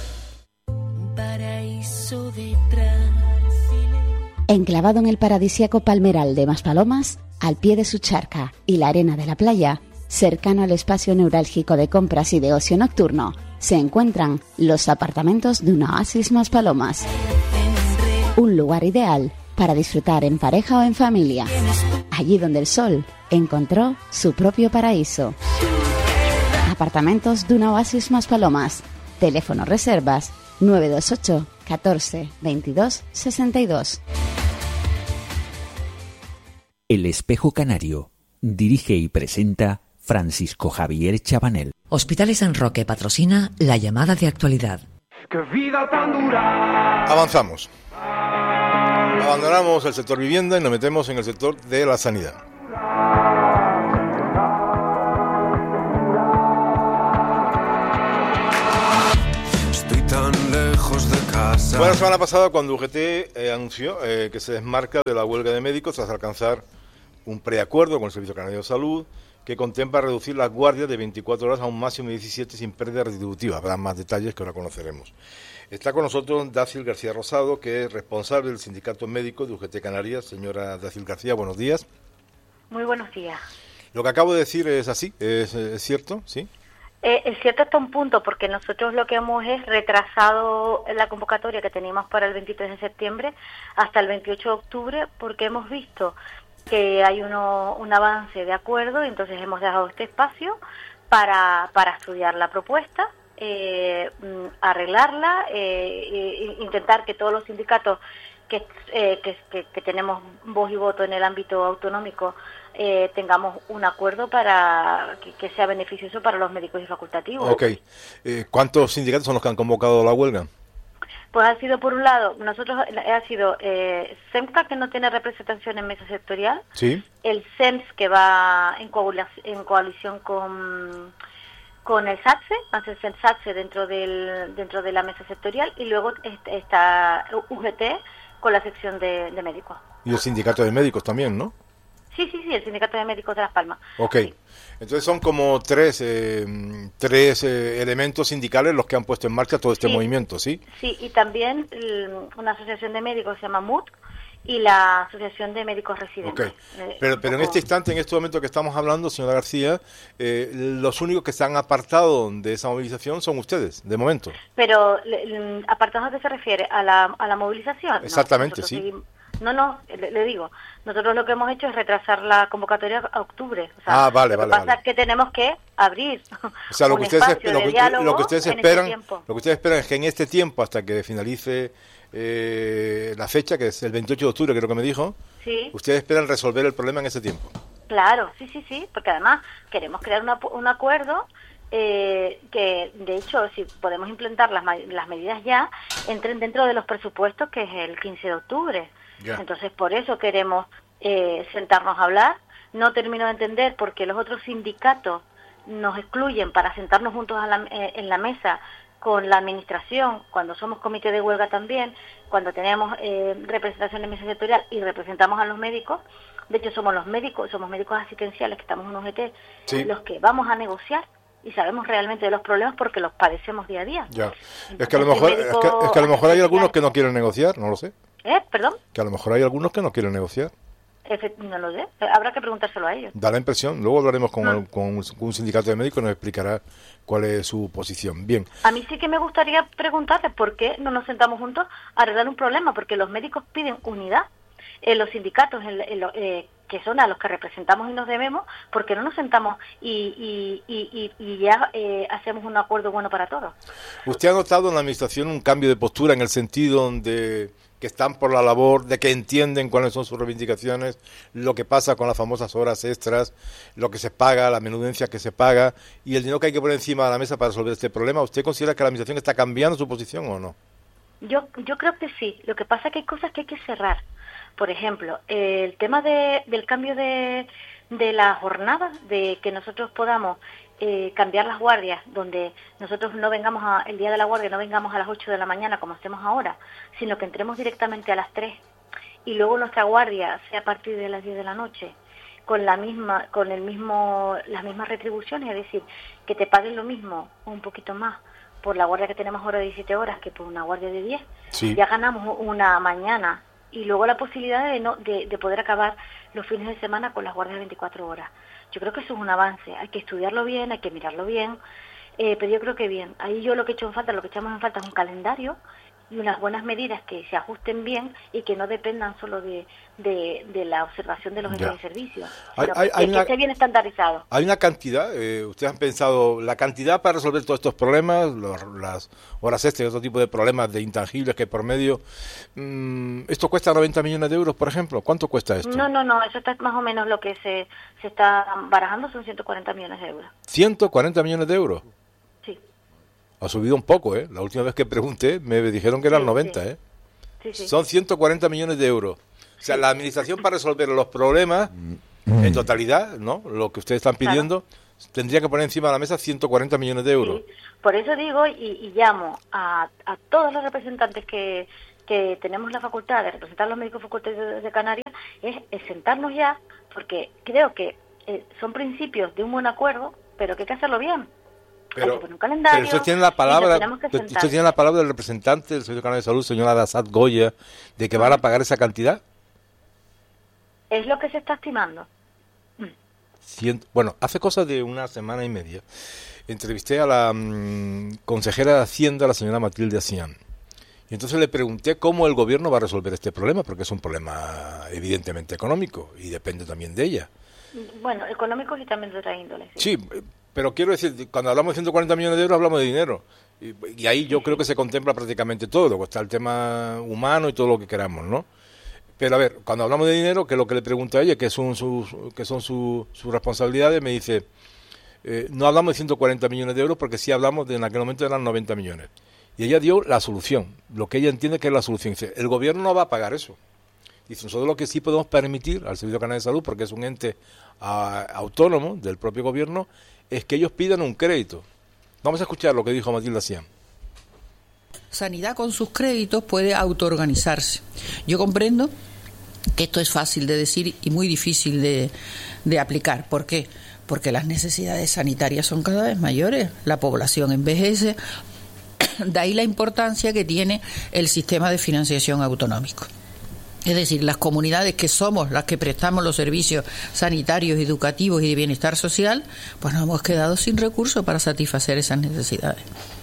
Enclavado en el paradisíaco Palmeral de Maspalomas, al pie de su charca y la arena de la playa, cercano al espacio neurálgico de compras y de ocio nocturno, se encuentran los apartamentos de una Oasis Maspalomas. Un lugar ideal para disfrutar en pareja o en familia. Allí donde el sol encontró su propio paraíso. Apartamentos de una Oasis Maspalomas. Teléfono reservas nueve dos ocho, catorce, veintidós, sesenta y dos. El Espejo Canario. Dirige y presenta Francisco Javier Chabanel. Hospitales San Roque patrocina la llamada de actualidad. ¡Qué vida tan dura! Avanzamos. Abandonamos el sector vivienda y nos metemos en el sector de la sanidad. Estoy tan lejos de casa. Fue la semana pasada cuando U G T eh, anunció eh, que se desmarca de la huelga de médicos tras alcanzar un preacuerdo con el Servicio Canario de Salud que contempla reducir las guardias de veinticuatro horas a un máximo de diecisiete sin pérdida retributiva. Habrá más detalles que ahora conoceremos. Está con nosotros Dácil García Rosado, que es responsable del Sindicato Médico de U G T Canarias. Señora Dácil García, buenos días. Muy buenos días. Lo que acabo de decir es así, ¿es, es cierto? ¿Sí? Eh, es cierto hasta un punto, porque nosotros lo que hemos es retrasado la convocatoria que teníamos para el veintitrés de septiembre hasta el veintiocho de octubre, porque hemos visto que hay uno, un avance de acuerdo y entonces hemos dejado este espacio para, para estudiar la propuesta, eh, arreglarla, eh, e intentar que todos los sindicatos que, eh, que, que, que tenemos voz y voto en el ámbito autonómico eh, tengamos un acuerdo para que, que sea beneficioso para los médicos y facultativos. Ok. Eh, ¿Cuántos sindicatos son los que han convocado la huelga? Pues ha sido, por un lado, nosotros ha sido eh, SEMCA, que no tiene representación en mesa sectorial, sí. El SEMS, que va en, en coalición con, con el SATSE, hace el SATSE dentro, del, dentro de la mesa sectorial, y luego está U G T con la sección de, de médicos. Y el sindicato de médicos también, ¿no? Sí, sí, sí, el sindicato de médicos de Las Palmas. Ok. Sí. Entonces son como tres eh, tres eh, elementos sindicales los que han puesto en marcha todo este sí. movimiento, ¿sí? Sí, y también una asociación de médicos se llama M U T y la Asociación de Médicos Residentes. Okay. Eh, pero pero en este instante, en este momento que estamos hablando, señora García, eh, los únicos que se han apartado de esa movilización son ustedes, de momento. Pero, ¿apartados a qué se refiere? ¿A la, a la movilización? Exactamente, no, sí. Seguimos... No, no, le, le digo, nosotros lo que hemos hecho es retrasar la convocatoria a octubre. O sea, ah, vale, lo vale. que pasa vale. es que tenemos que abrir o sea, lo un que ustedes, espacio lo de que, diálogo lo que ustedes en esperan, este tiempo. Lo que ustedes esperan es que en este tiempo, hasta que finalice eh, la fecha, que es el veintiocho de octubre, creo que me dijo, sí. Ustedes esperan resolver el problema en ese tiempo. Claro, sí, sí, sí, porque además queremos crear una, un acuerdo eh, que, de hecho, si podemos implementar las, las medidas ya, entren dentro de los presupuestos, que es el quince de octubre. Yeah. Entonces, por eso queremos eh, sentarnos a hablar. No termino de entender por qué los otros sindicatos nos excluyen para sentarnos juntos a la, eh, en la mesa con la administración, cuando somos comité de huelga también, cuando tenemos eh, representación en mesa sectorial y representamos a los médicos. De hecho, somos los médicos, somos médicos asistenciales que estamos en U G T, sí. Los que vamos a negociar y sabemos realmente de los problemas porque los padecemos día a día. Ya. Entonces, es que a lo mejor, es que, es que a lo mejor hay algunos que no quieren negociar, no lo sé. ¿Eh? ¿Perdón? Que a lo mejor hay algunos que no quieren negociar. No lo sé, habrá que preguntárselo a ellos. Da la impresión, luego hablaremos con, no. el, con, un, con un sindicato de médicos y nos explicará cuál es su posición. Bien. A mí sí que me gustaría preguntarles por qué no nos sentamos juntos a arreglar un problema, porque los médicos piden unidad, eh, los sindicatos en, en lo, eh, que son a los que representamos y nos debemos, porque no nos sentamos y, y, y, y ya eh, hacemos un acuerdo bueno para todos. ¿Usted ha notado en la administración un cambio de postura en el sentido de que están por la labor, de que entienden cuáles son sus reivindicaciones, lo que pasa con las famosas horas extras, lo que se paga, la menudencia que se paga y el dinero que hay que poner encima de la mesa para resolver este problema? ¿Usted considera que la administración está cambiando su posición o no? Yo, yo creo que sí. Lo que pasa es que hay cosas que hay que cerrar. Por ejemplo, eh, el tema de, del cambio de, de la jornada, de que nosotros podamos eh, cambiar las guardias, donde nosotros no vengamos a, el día de la guardia, no vengamos a las ocho de la mañana como hacemos ahora, sino que entremos directamente a las tres y luego nuestra guardia sea a partir de las diez de la noche, con la misma, con el mismo, las mismas retribuciones, es decir, que te paguen lo mismo o un poquito más por la guardia que tenemos ahora de diecisiete horas que por una guardia de diez. Sí. Ya ganamos una mañana. Y luego la posibilidad de, no, de, de poder acabar los fines de semana con las guardias de veinticuatro horas. Yo creo que eso es un avance. Hay que estudiarlo bien, hay que mirarlo bien, eh, pero yo creo que bien. Ahí yo lo que he hecho en falta, lo que echamos en falta es un calendario unas buenas medidas que se ajusten bien y que no dependan solo de, de, de la observación de los entes de servicio, Hay- sino hay- que, hay que una- esté bien estandarizado. Hay una cantidad, eh, ustedes han pensado, la cantidad para resolver todos estos problemas, los- las horas extras y otro tipo de problemas de intangibles que hay por medio. mm, ¿Esto cuesta noventa millones de euros, por ejemplo? ¿Cuánto cuesta esto? No, no, no, eso está más o menos lo que se, se está barajando, son ciento cuarenta millones de euros. ciento cuarenta millones de euros. Sí. Ha subido un poco, ¿eh? La última vez que pregunté me dijeron que eran Sí, noventa, sí. ¿eh? Sí, sí. Son ciento cuarenta millones de euros. O sea, la administración para resolver los problemas en totalidad, ¿no? Lo que ustedes están pidiendo, tendría que poner encima de la mesa ciento cuarenta millones de euros. Por eso digo y, y llamo a, a todos los representantes que, que tenemos la facultad de representar a los médicos facultativos de Canarias, es, es sentarnos ya, porque creo que eh, son principios de un buen acuerdo, pero que hay que hacerlo bien. Hay Pero, que poner un calendario. pero usted tiene la y nos palabra, tenemos que usted sentar. tiene la palabra del representante del Servicio Canario de Salud, señora Adasat Goya, de que van a pagar esa cantidad. Es lo que se está estimando. Cien- bueno, hace cosa de una semana y media entrevisté a la mm, consejera de Hacienda, la señora Matilde Asián. Y entonces le pregunté cómo el gobierno va a resolver este problema, porque es un problema evidentemente económico y depende también de ella. Bueno, económicos y también de otra índole. Sí, pero quiero decir, cuando hablamos de ciento cuarenta millones de euros hablamos de dinero. Y, y ahí yo creo que se contempla prácticamente todo, luego está el tema humano y todo lo que queramos, ¿no? Pero a ver, cuando hablamos de dinero, que es lo que le pregunto a ella, que son sus, que son sus, sus responsabilidades, me dice, eh, no hablamos de ciento cuarenta millones de euros porque sí hablamos de en aquel momento eran noventa millones. Y ella dio la solución, lo que ella entiende que es la solución. Dice, el gobierno no va a pagar eso. Dice, nosotros lo que sí podemos permitir al Servicio Canario de Salud, porque es un ente a, autónomo del propio gobierno, es que ellos pidan un crédito. Vamos a escuchar lo que dijo Matilde Asián. Sanidad con sus créditos puede autoorganizarse. Yo comprendo que esto es fácil de decir y muy difícil de, de aplicar. ¿Por qué? Porque las necesidades sanitarias son cada vez mayores, la población envejece, de ahí la importancia que tiene el sistema de financiación autonómico. Es decir, las comunidades que somos las que prestamos los servicios sanitarios, educativos y de bienestar social, pues nos hemos quedado sin recursos para satisfacer esas necesidades.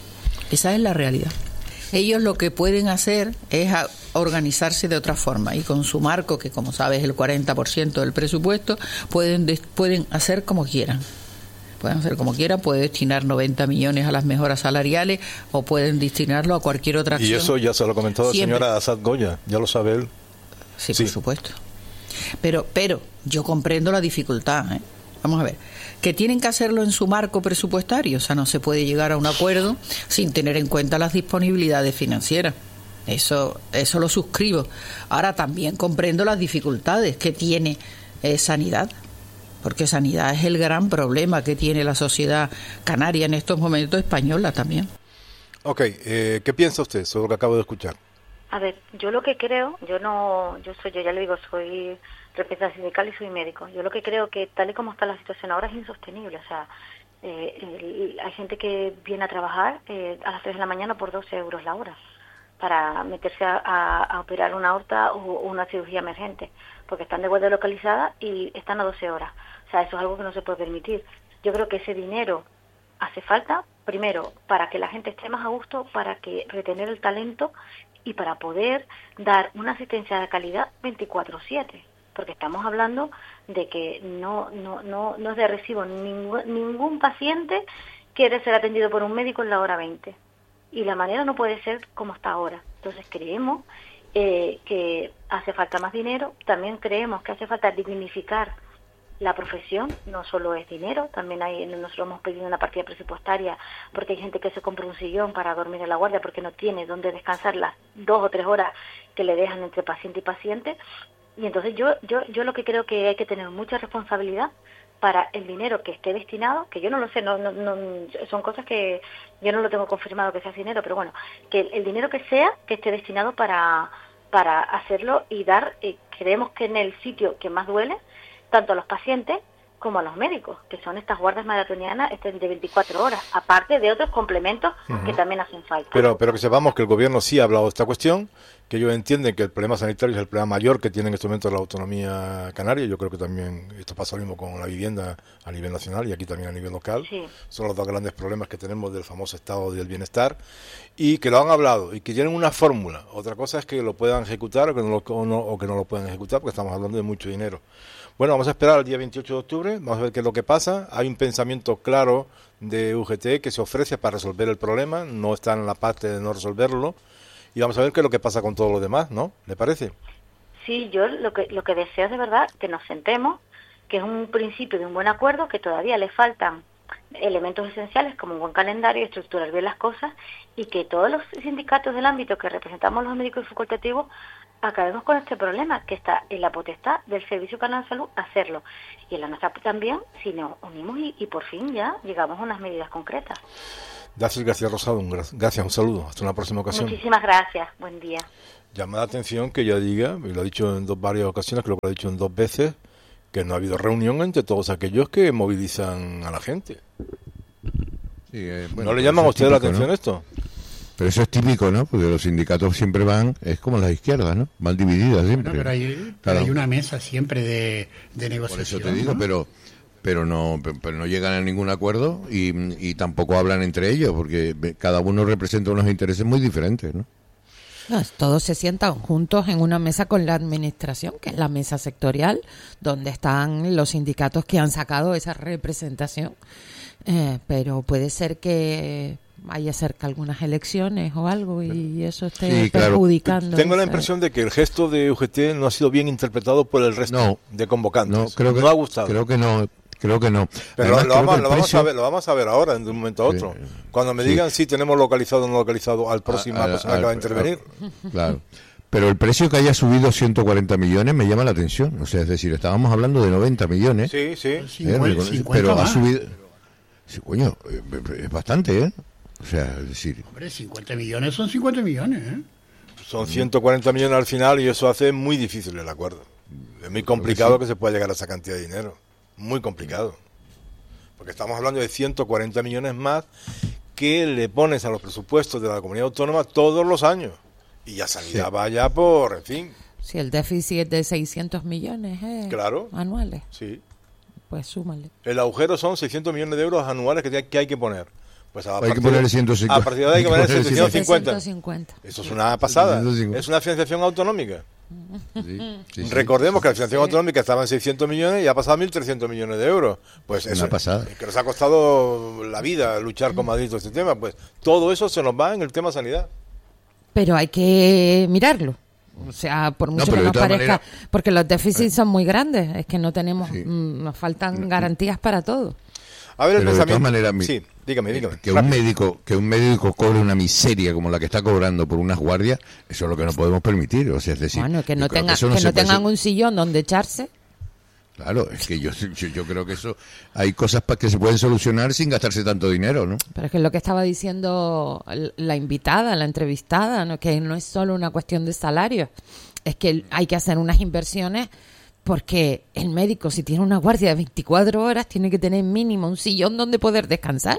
Esa es la realidad. Ellos lo que pueden hacer es a- organizarse de otra forma y con su marco, que como sabes es el cuarenta por ciento del presupuesto, pueden, des- pueden hacer como quieran. Pueden hacer como quieran, pueden destinar noventa millones a las mejoras salariales o pueden destinarlo a cualquier otra acción. Y eso ya se lo ha comentado la Siempre. señora Adasat Goya, ya lo sabe él. Sí, por supuesto. Pero, pero yo comprendo la dificultad, ¿eh? Vamos a ver, que tienen que hacerlo en su marco presupuestario, o sea, no se puede llegar a un acuerdo sin tener en cuenta las disponibilidades financieras. Eso, eso lo suscribo. Ahora también comprendo las dificultades que tiene eh, Sanidad, porque Sanidad es el gran problema que tiene la sociedad canaria en estos momentos, española también. Ok, eh, ¿qué piensa usted sobre lo que acabo de escuchar? A ver, yo lo que creo, yo no, yo soy, yo ya le digo, soy representante sindical y soy médico. Yo lo que creo que tal y como está la situación ahora es insostenible. O sea, eh, el- hay gente que viene a trabajar eh, a las tres de la mañana por doce euros la hora para meterse a, a- a operar una aorta o una cirugía emergente, porque están de guardia localizada y están a doce horas. O sea, eso es algo que no se puede permitir. Yo creo que ese dinero hace falta, primero, para que la gente esté más a gusto, para que retener el talento y para poder dar una asistencia de calidad veinticuatro siete, porque estamos hablando de que no no no, no es de recibo ningún, ningún paciente quiere ser atendido por un médico en la hora veinte, y la manera no puede ser como está ahora. Entonces creemos eh, que hace falta más dinero, también creemos que hace falta dignificar la profesión, no solo es dinero, también hay, nosotros hemos pedido una partida presupuestaria porque hay gente que se compra un sillón para dormir en la guardia porque no tiene dónde descansar las dos o tres horas que le dejan entre paciente y paciente. Y entonces yo, yo, yo lo que creo que hay que tener mucha responsabilidad para el dinero que esté destinado, que yo no lo sé, no, no, no, son cosas que yo no lo tengo confirmado que sea dinero, pero bueno, que el, el dinero que sea, que esté destinado para, para hacerlo y dar, eh, creemos que en el sitio que más duele, tanto a los pacientes como a los médicos, que son estas guardias maratonianas este, de veinticuatro horas, aparte de otros complementos uh-huh. que también hacen falta. Pero, pero que sepamos que el gobierno sí ha hablado de esta cuestión, que ellos entienden que el problema sanitario es el problema mayor que tiene en este momento la autonomía canaria. Yo creo que también esto pasa lo mismo con la vivienda a nivel nacional y aquí también a nivel local. Sí. Son los dos grandes problemas que tenemos del famoso estado del bienestar y que lo han hablado y que tienen una fórmula. Otra cosa es que lo puedan ejecutar o que no lo, o no, o que no lo puedan ejecutar, porque estamos hablando de mucho dinero. Bueno, vamos a esperar al día veintiocho de octubre, vamos a ver qué es lo que pasa. Hay un pensamiento claro de U G T que se ofrece para resolver el problema, no está en la parte de no resolverlo, y vamos a ver qué es lo que pasa con todo lo demás, ¿no? ¿Le parece? Sí, yo lo que lo que deseo es de verdad que nos sentemos, que es un principio de un buen acuerdo, que todavía le faltan elementos esenciales como un buen calendario, estructurar bien las cosas, y que todos los sindicatos del ámbito que representamos los médicos facultativos acabemos con este problema, que está en la potestad del Servicio Canario de Salud hacerlo, y en la nuestra también, si nos unimos y, y por fin ya llegamos a unas medidas concretas. Gracias, gracias Rosado, un gra- gracias, un saludo, hasta una próxima ocasión. Muchísimas gracias, buen día. Llama la atención que ella diga, y lo ha dicho en dos varias ocasiones, creo que lo ha dicho en dos veces, que no ha habido reunión entre todos aquellos que movilizan a la gente. Sí, eh, bueno, ¿No le llaman a ustedes la atención, ¿no? Esto? Pero eso es típico, ¿no? Porque los sindicatos siempre van, es como las izquierdas, ¿no? Van divididas siempre. Bueno, pero hay, claro. pero hay una mesa siempre de, de negociación. Por eso te digo, ¿no? pero pero no pero no llegan a ningún acuerdo y, y tampoco hablan entre ellos, porque cada uno representa unos intereses muy diferentes, ¿no? No, todos se sientan juntos en una mesa con la administración, que es la mesa sectorial, donde están los sindicatos que han sacado esa representación. Eh, pero puede ser que vaya cerca algunas elecciones o algo y eso esté sí, claro. perjudicando. Tengo la impresión de que el gesto de U G T no ha sido bien interpretado por el resto no, de convocantes. No, creo que, no ha gustado. Creo que no. Creo que no. Pero Además, lo, vamos, lo, lo, vamos precio... a ver, lo vamos a ver ahora, de un momento a otro. Sí. Cuando me digan si sí, tenemos localizado o no localizado al próximo a, a, persona a, que va a intervenir. A, claro. Pero el precio que haya subido ciento cuarenta millones me llama la atención. O sea, es decir, estábamos hablando de noventa millones. Sí, sí. ¿eh? cincuenta, cincuenta pero más. ha subido... Sí, coño, es bastante, ¿eh? O sea, es decir... Hombre, cincuenta millones son cincuenta millones, ¿eh? Son ciento cuarenta millones al final y eso hace muy difícil el acuerdo. Es muy complicado que, sí. que se pueda llegar a esa cantidad de dinero. Muy complicado. Porque estamos hablando de ciento cuarenta millones más que le pones a los presupuestos de la comunidad autónoma todos los años. Y ya sanidad sí. vaya por, en fin. Si el déficit es de seiscientos millones eh, claro. anuales. Sí. Pues súmale. El agujero son seiscientos millones de euros anuales que, que hay que poner. Pues a hay partir, que poner ciento cincuenta. A partir de ahí hay que poner setecientos cincuenta. setecientos cincuenta. Eso es una pasada. Es una financiación autonómica. Sí, sí, Recordemos sí, que la financiación sí. autonómica estaba en seiscientos millones y ha pasado a mil trescientos millones de euros. Pues eso pasada. que nos ha costado la vida luchar con Madrid todo este tema. Pues todo eso se nos va en el tema sanidad. Pero hay que mirarlo. O sea, por mucho no, que nos parezca, manera, porque los déficits son muy grandes, es que no tenemos, sí. mmm, nos faltan garantías para todo. A ver, el pero pensamiento... de todas maneras, sí, dígame, dígame. Que un médico, que un médico cobre una miseria como la que está cobrando por unas guardias, eso es lo que no podemos permitir. O sea, es decir, bueno, que no, tenga, que no, que no tengan puede... un sillón donde echarse. Claro, es que yo, yo, yo creo que eso hay cosas que se pueden solucionar sin gastarse tanto dinero, ¿no? Pero es que lo que estaba diciendo la invitada, la entrevistada, ¿no? Que no es solo una cuestión de salario, es que hay que hacer unas inversiones porque el médico, si tiene una guardia de veinticuatro horas, tiene que tener mínimo un sillón donde poder descansar.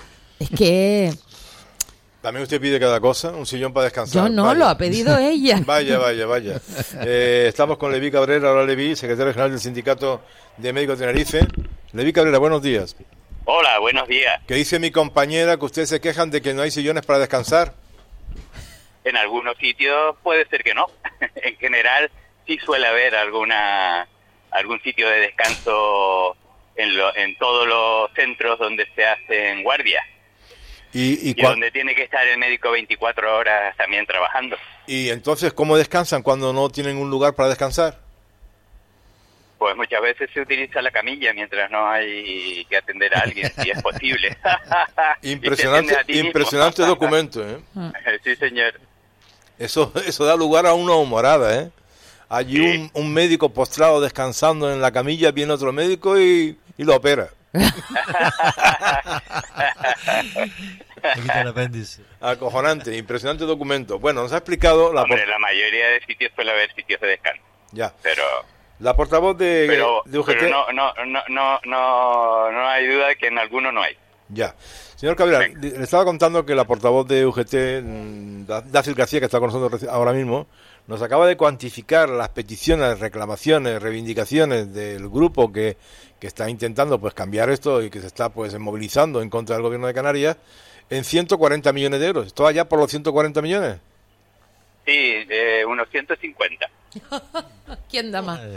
Es que... También usted pide cada cosa, un sillón para descansar. Yo no, vaya. Lo ha pedido ella. Vaya, vaya, vaya. Eh, estamos con Leví Cabrera, ahora Leví, secretario general del Sindicato de Médicos de Tenerife. Leví Cabrera, buenos días. Hola, buenos días. ¿Qué dice mi compañera que ustedes se quejan de que no hay sillones para descansar? En algunos sitios puede ser que no. En general sí suele haber alguna algún sitio de descanso en, lo, en todos los centros donde se hacen guardias. Y, y, y donde tiene que estar el médico veinticuatro horas también trabajando. ¿Y entonces cómo descansan cuando no tienen un lugar para descansar? Pues muchas veces se utiliza la camilla mientras no hay que atender a alguien, si es posible. Impresionante, impresionante documento, ¿eh? Sí, señor. Eso, eso da lugar a una humorada, ¿eh? Allí sí. un, un médico postrado descansando en la camilla, viene otro médico y, y lo opera. Acojonante, impresionante documento. Bueno, nos ha explicado... La Hombre, por... la mayoría de sitios suele haber sitios de descanso. Ya. Pero La portavoz de, pero, de U G T... pero no, no, no, no, no, no hay duda de que en alguno no hay. Ya. Señor Cabral, le estaba contando que la portavoz de U G T, Dacil García, que está con nosotros ahora mismo, nos acaba de cuantificar las peticiones, reclamaciones, reivindicaciones del grupo que, que está intentando pues cambiar esto y que se está pues movilizando en contra del gobierno de Canarias en ciento cuarenta millones de euros. ¿Esto allá por los ciento cuarenta millones? Sí, eh, unos ciento cincuenta. ¿Quién da más?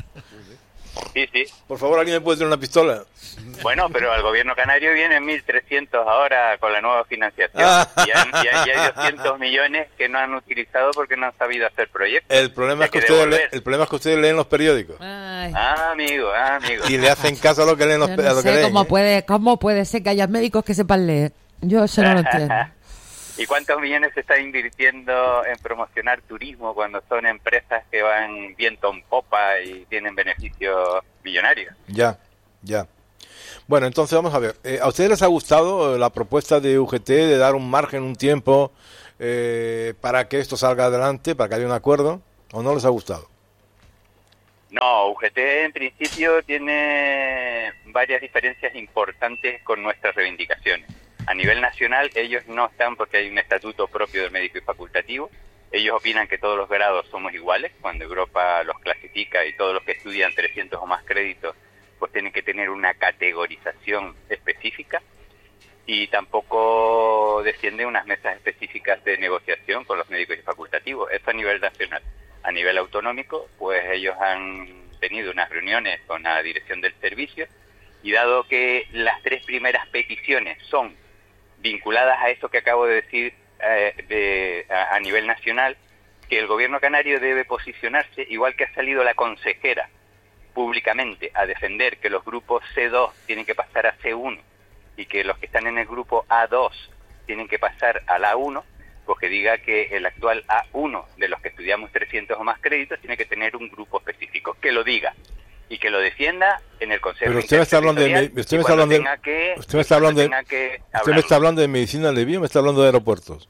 Sí, sí. Por favor, ¿alguien me puede tener una pistola? Bueno, pero al gobierno canario vienen mil trescientos ahora con la nueva financiación. Ah. Y, han, y, hay, y hay doscientos millones que no han utilizado porque no han sabido hacer proyectos. El problema, es que, ustedes le, el problema es que ustedes leen los periódicos. Ay. Ah, amigo, ah, amigo. Y le hacen caso a lo que leen los Yo no a lo sé que leen. cómo puede, cómo puede ser que haya médicos que sepan leer. Yo eso no lo entiendo. ¿Y cuántos millones se está invirtiendo en promocionar turismo cuando son empresas que van viento en popa y tienen beneficios millonarios? Ya, ya. Bueno, entonces vamos a ver. Eh, ¿A ustedes les ha gustado la propuesta de U G T de dar un margen, un tiempo eh, para que esto salga adelante, para que haya un acuerdo? ¿O no les ha gustado? No, U G T en principio tiene varias diferencias importantes con nuestras reivindicaciones. A nivel nacional ellos no están porque hay un estatuto propio del médico y facultativo. Ellos opinan que todos los grados somos iguales. Cuando Europa los clasifica y todos los que estudian trescientos o más créditos pues tienen que tener una categorización específica. Y tampoco defiende unas mesas específicas de negociación con los médicos y facultativos. Eso a nivel nacional. A nivel autonómico, pues ellos han tenido unas reuniones con la dirección del servicio y dado que las tres primeras peticiones son vinculadas a eso que acabo de decir eh, de, a, a nivel nacional, que el gobierno canario debe posicionarse, igual que ha salido la consejera públicamente a defender que los grupos ce dos tienen que pasar a ce uno y que los que están en el grupo a dos tienen que pasar al a uno, pues que diga que el actual a uno de los que estudiamos trescientos o más créditos tiene que tener un grupo específico, que lo diga y que lo defienda en el Consejo. Pero usted me está hablando de usted me está hablando de que, usted me está hablando de usted me está hablando de medicina de bio, me está hablando de aeropuertos.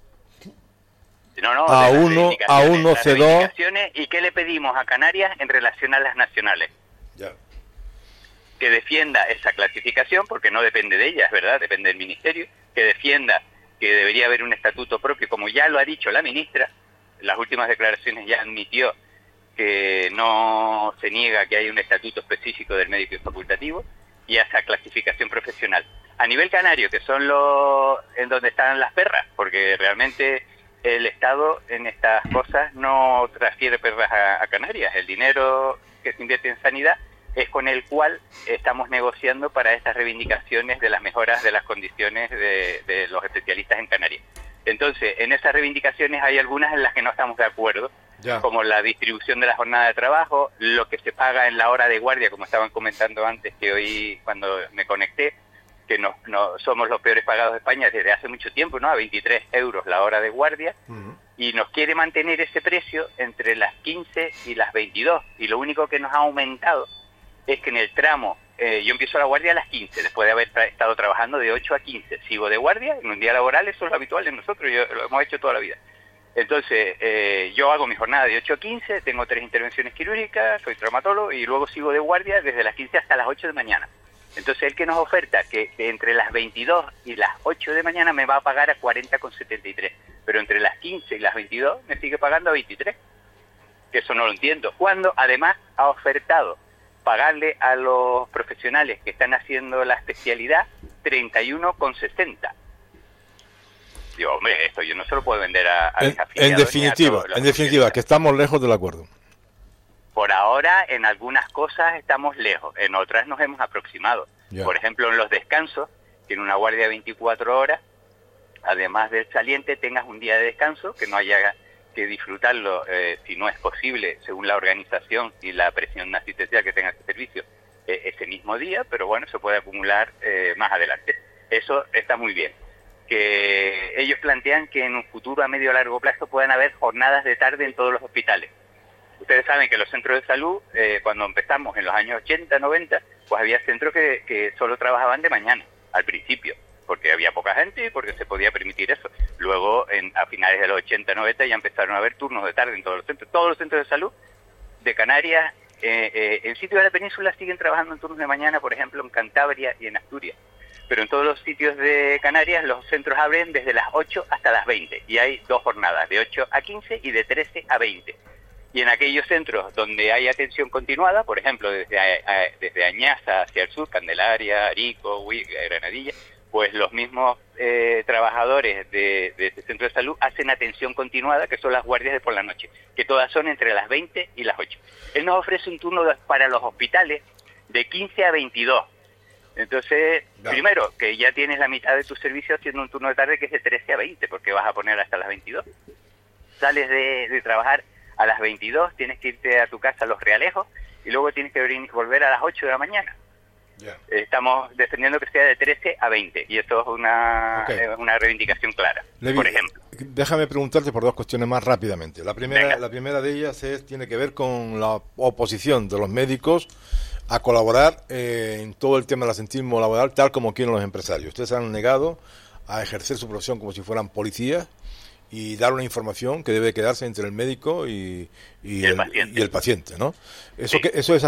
No, no, a uno, a uno ce dos. ¿Y qué le pedimos a Canarias en relación a las nacionales? Ya. Que defienda esa clasificación, porque no depende de ella, es verdad, depende del ministerio, que defienda que debería haber un estatuto propio, como ya lo ha dicho la ministra, en las últimas declaraciones ya admitió que no se niega que haya un estatuto específico del médico y facultativo, y a esa clasificación profesional. A nivel canario, que son los en donde están las perras, porque realmente el Estado en estas cosas no transfiere perras a, a Canarias. El dinero que se invierte en sanidad es con el cual estamos negociando para estas reivindicaciones de las mejoras de las condiciones de, de los especialistas en Canarias. Entonces, en esas reivindicaciones hay algunas en las que no estamos de acuerdo, ya. Como la distribución de la jornada de trabajo, lo que se paga en la hora de guardia, como estaban comentando antes, que hoy cuando me conecté, que no, no somos los peores pagados de España desde hace mucho tiempo, ¿no? A veintitrés euros la hora de guardia, uh-huh. Y nos quiere mantener ese precio entre las quince y las veintidós, y lo único que nos ha aumentado es que en el tramo, eh, yo empiezo la guardia a las quince, después de haber tra- estado trabajando de ocho a quince, sigo de guardia, en un día laboral, eso es lo habitual de nosotros, yo, lo hemos hecho toda la vida. Entonces, eh, yo hago mi jornada de ocho a quince, tengo tres intervenciones quirúrgicas, soy traumatólogo, y luego sigo de guardia desde las quince hasta las ocho de mañana. Entonces, el que nos oferta que, que entre las veintidós y las ocho de mañana me va a pagar a cuarenta con setenta y tres, pero entre las quince y las veintidós me sigue pagando a veintitrés, que eso no lo entiendo. Cuando, además, ha ofertado pagarle a los profesionales que están haciendo la especialidad treinta y uno con sesenta. Digo, hombre, esto yo no se lo puedo vender a, a en, en definitiva, en definitiva, que estamos lejos del acuerdo. Por ahora, en algunas cosas estamos lejos, en otras nos hemos aproximado. Ya. Por ejemplo, en los descansos, que en una guardia de veinticuatro horas, además del saliente, tengas un día de descanso, que no haya que disfrutarlo, eh, si no es posible, según la organización y la presión asistencial que tenga ese servicio, eh, ese mismo día, pero bueno, se puede acumular eh, más adelante. Eso está muy bien. Que ellos plantean que en un futuro a medio o largo plazo puedan haber jornadas de tarde en todos los hospitales. Ustedes saben que los centros de salud, eh, cuando empezamos en los años ochenta, noventa, pues había centros que, que solo trabajaban de mañana, al principio, porque había poca gente y porque se podía permitir eso. Luego, en, a finales de los ochenta, noventa, ya empezaron a haber turnos de tarde en todos los centros. Todos los centros de salud de Canarias eh, eh, en sitios de la península siguen trabajando en turnos de mañana, por ejemplo, en Cantabria y en Asturias. Pero en todos los sitios de Canarias los centros abren desde las ocho hasta las veinte. Y hay dos jornadas, de ocho a quince y de trece a veinte. Y en aquellos centros donde hay atención continuada, por ejemplo, desde, a, a, desde Añaza hacia el sur, Candelaria, Arico, Huiga, Granadilla, pues los mismos eh, trabajadores de, de este centro de salud hacen atención continuada, que son las guardias de por la noche, que todas son entre las veinte y las ocho. Él nos ofrece un turno de, para los hospitales de quince a veintidós. Entonces, no. primero, que ya tienes la mitad de tus servicios haciendo un turno de tarde que es de trece a veinte, porque vas a poner hasta las veintidós. Sales de, de trabajar a las veintidós, tienes que irte a tu casa a Los Realejos y luego tienes que volver a las ocho de la mañana. Yeah. Estamos defendiendo que sea de trece a veinte y esto es una, okay. es una reivindicación clara, Levi, por ejemplo. Déjame preguntarte por dos cuestiones más rápidamente. La primera, la primera de ellas es, tiene que ver con la oposición de los médicos a colaborar eh, en todo el tema del asentismo laboral tal como quieren los empresarios. Ustedes se han negado a ejercer su profesión como si fueran policías y dar una información que debe quedarse entre el médico y, y, y, el, el, paciente. y el paciente, ¿no? Eso, sí. que, eso es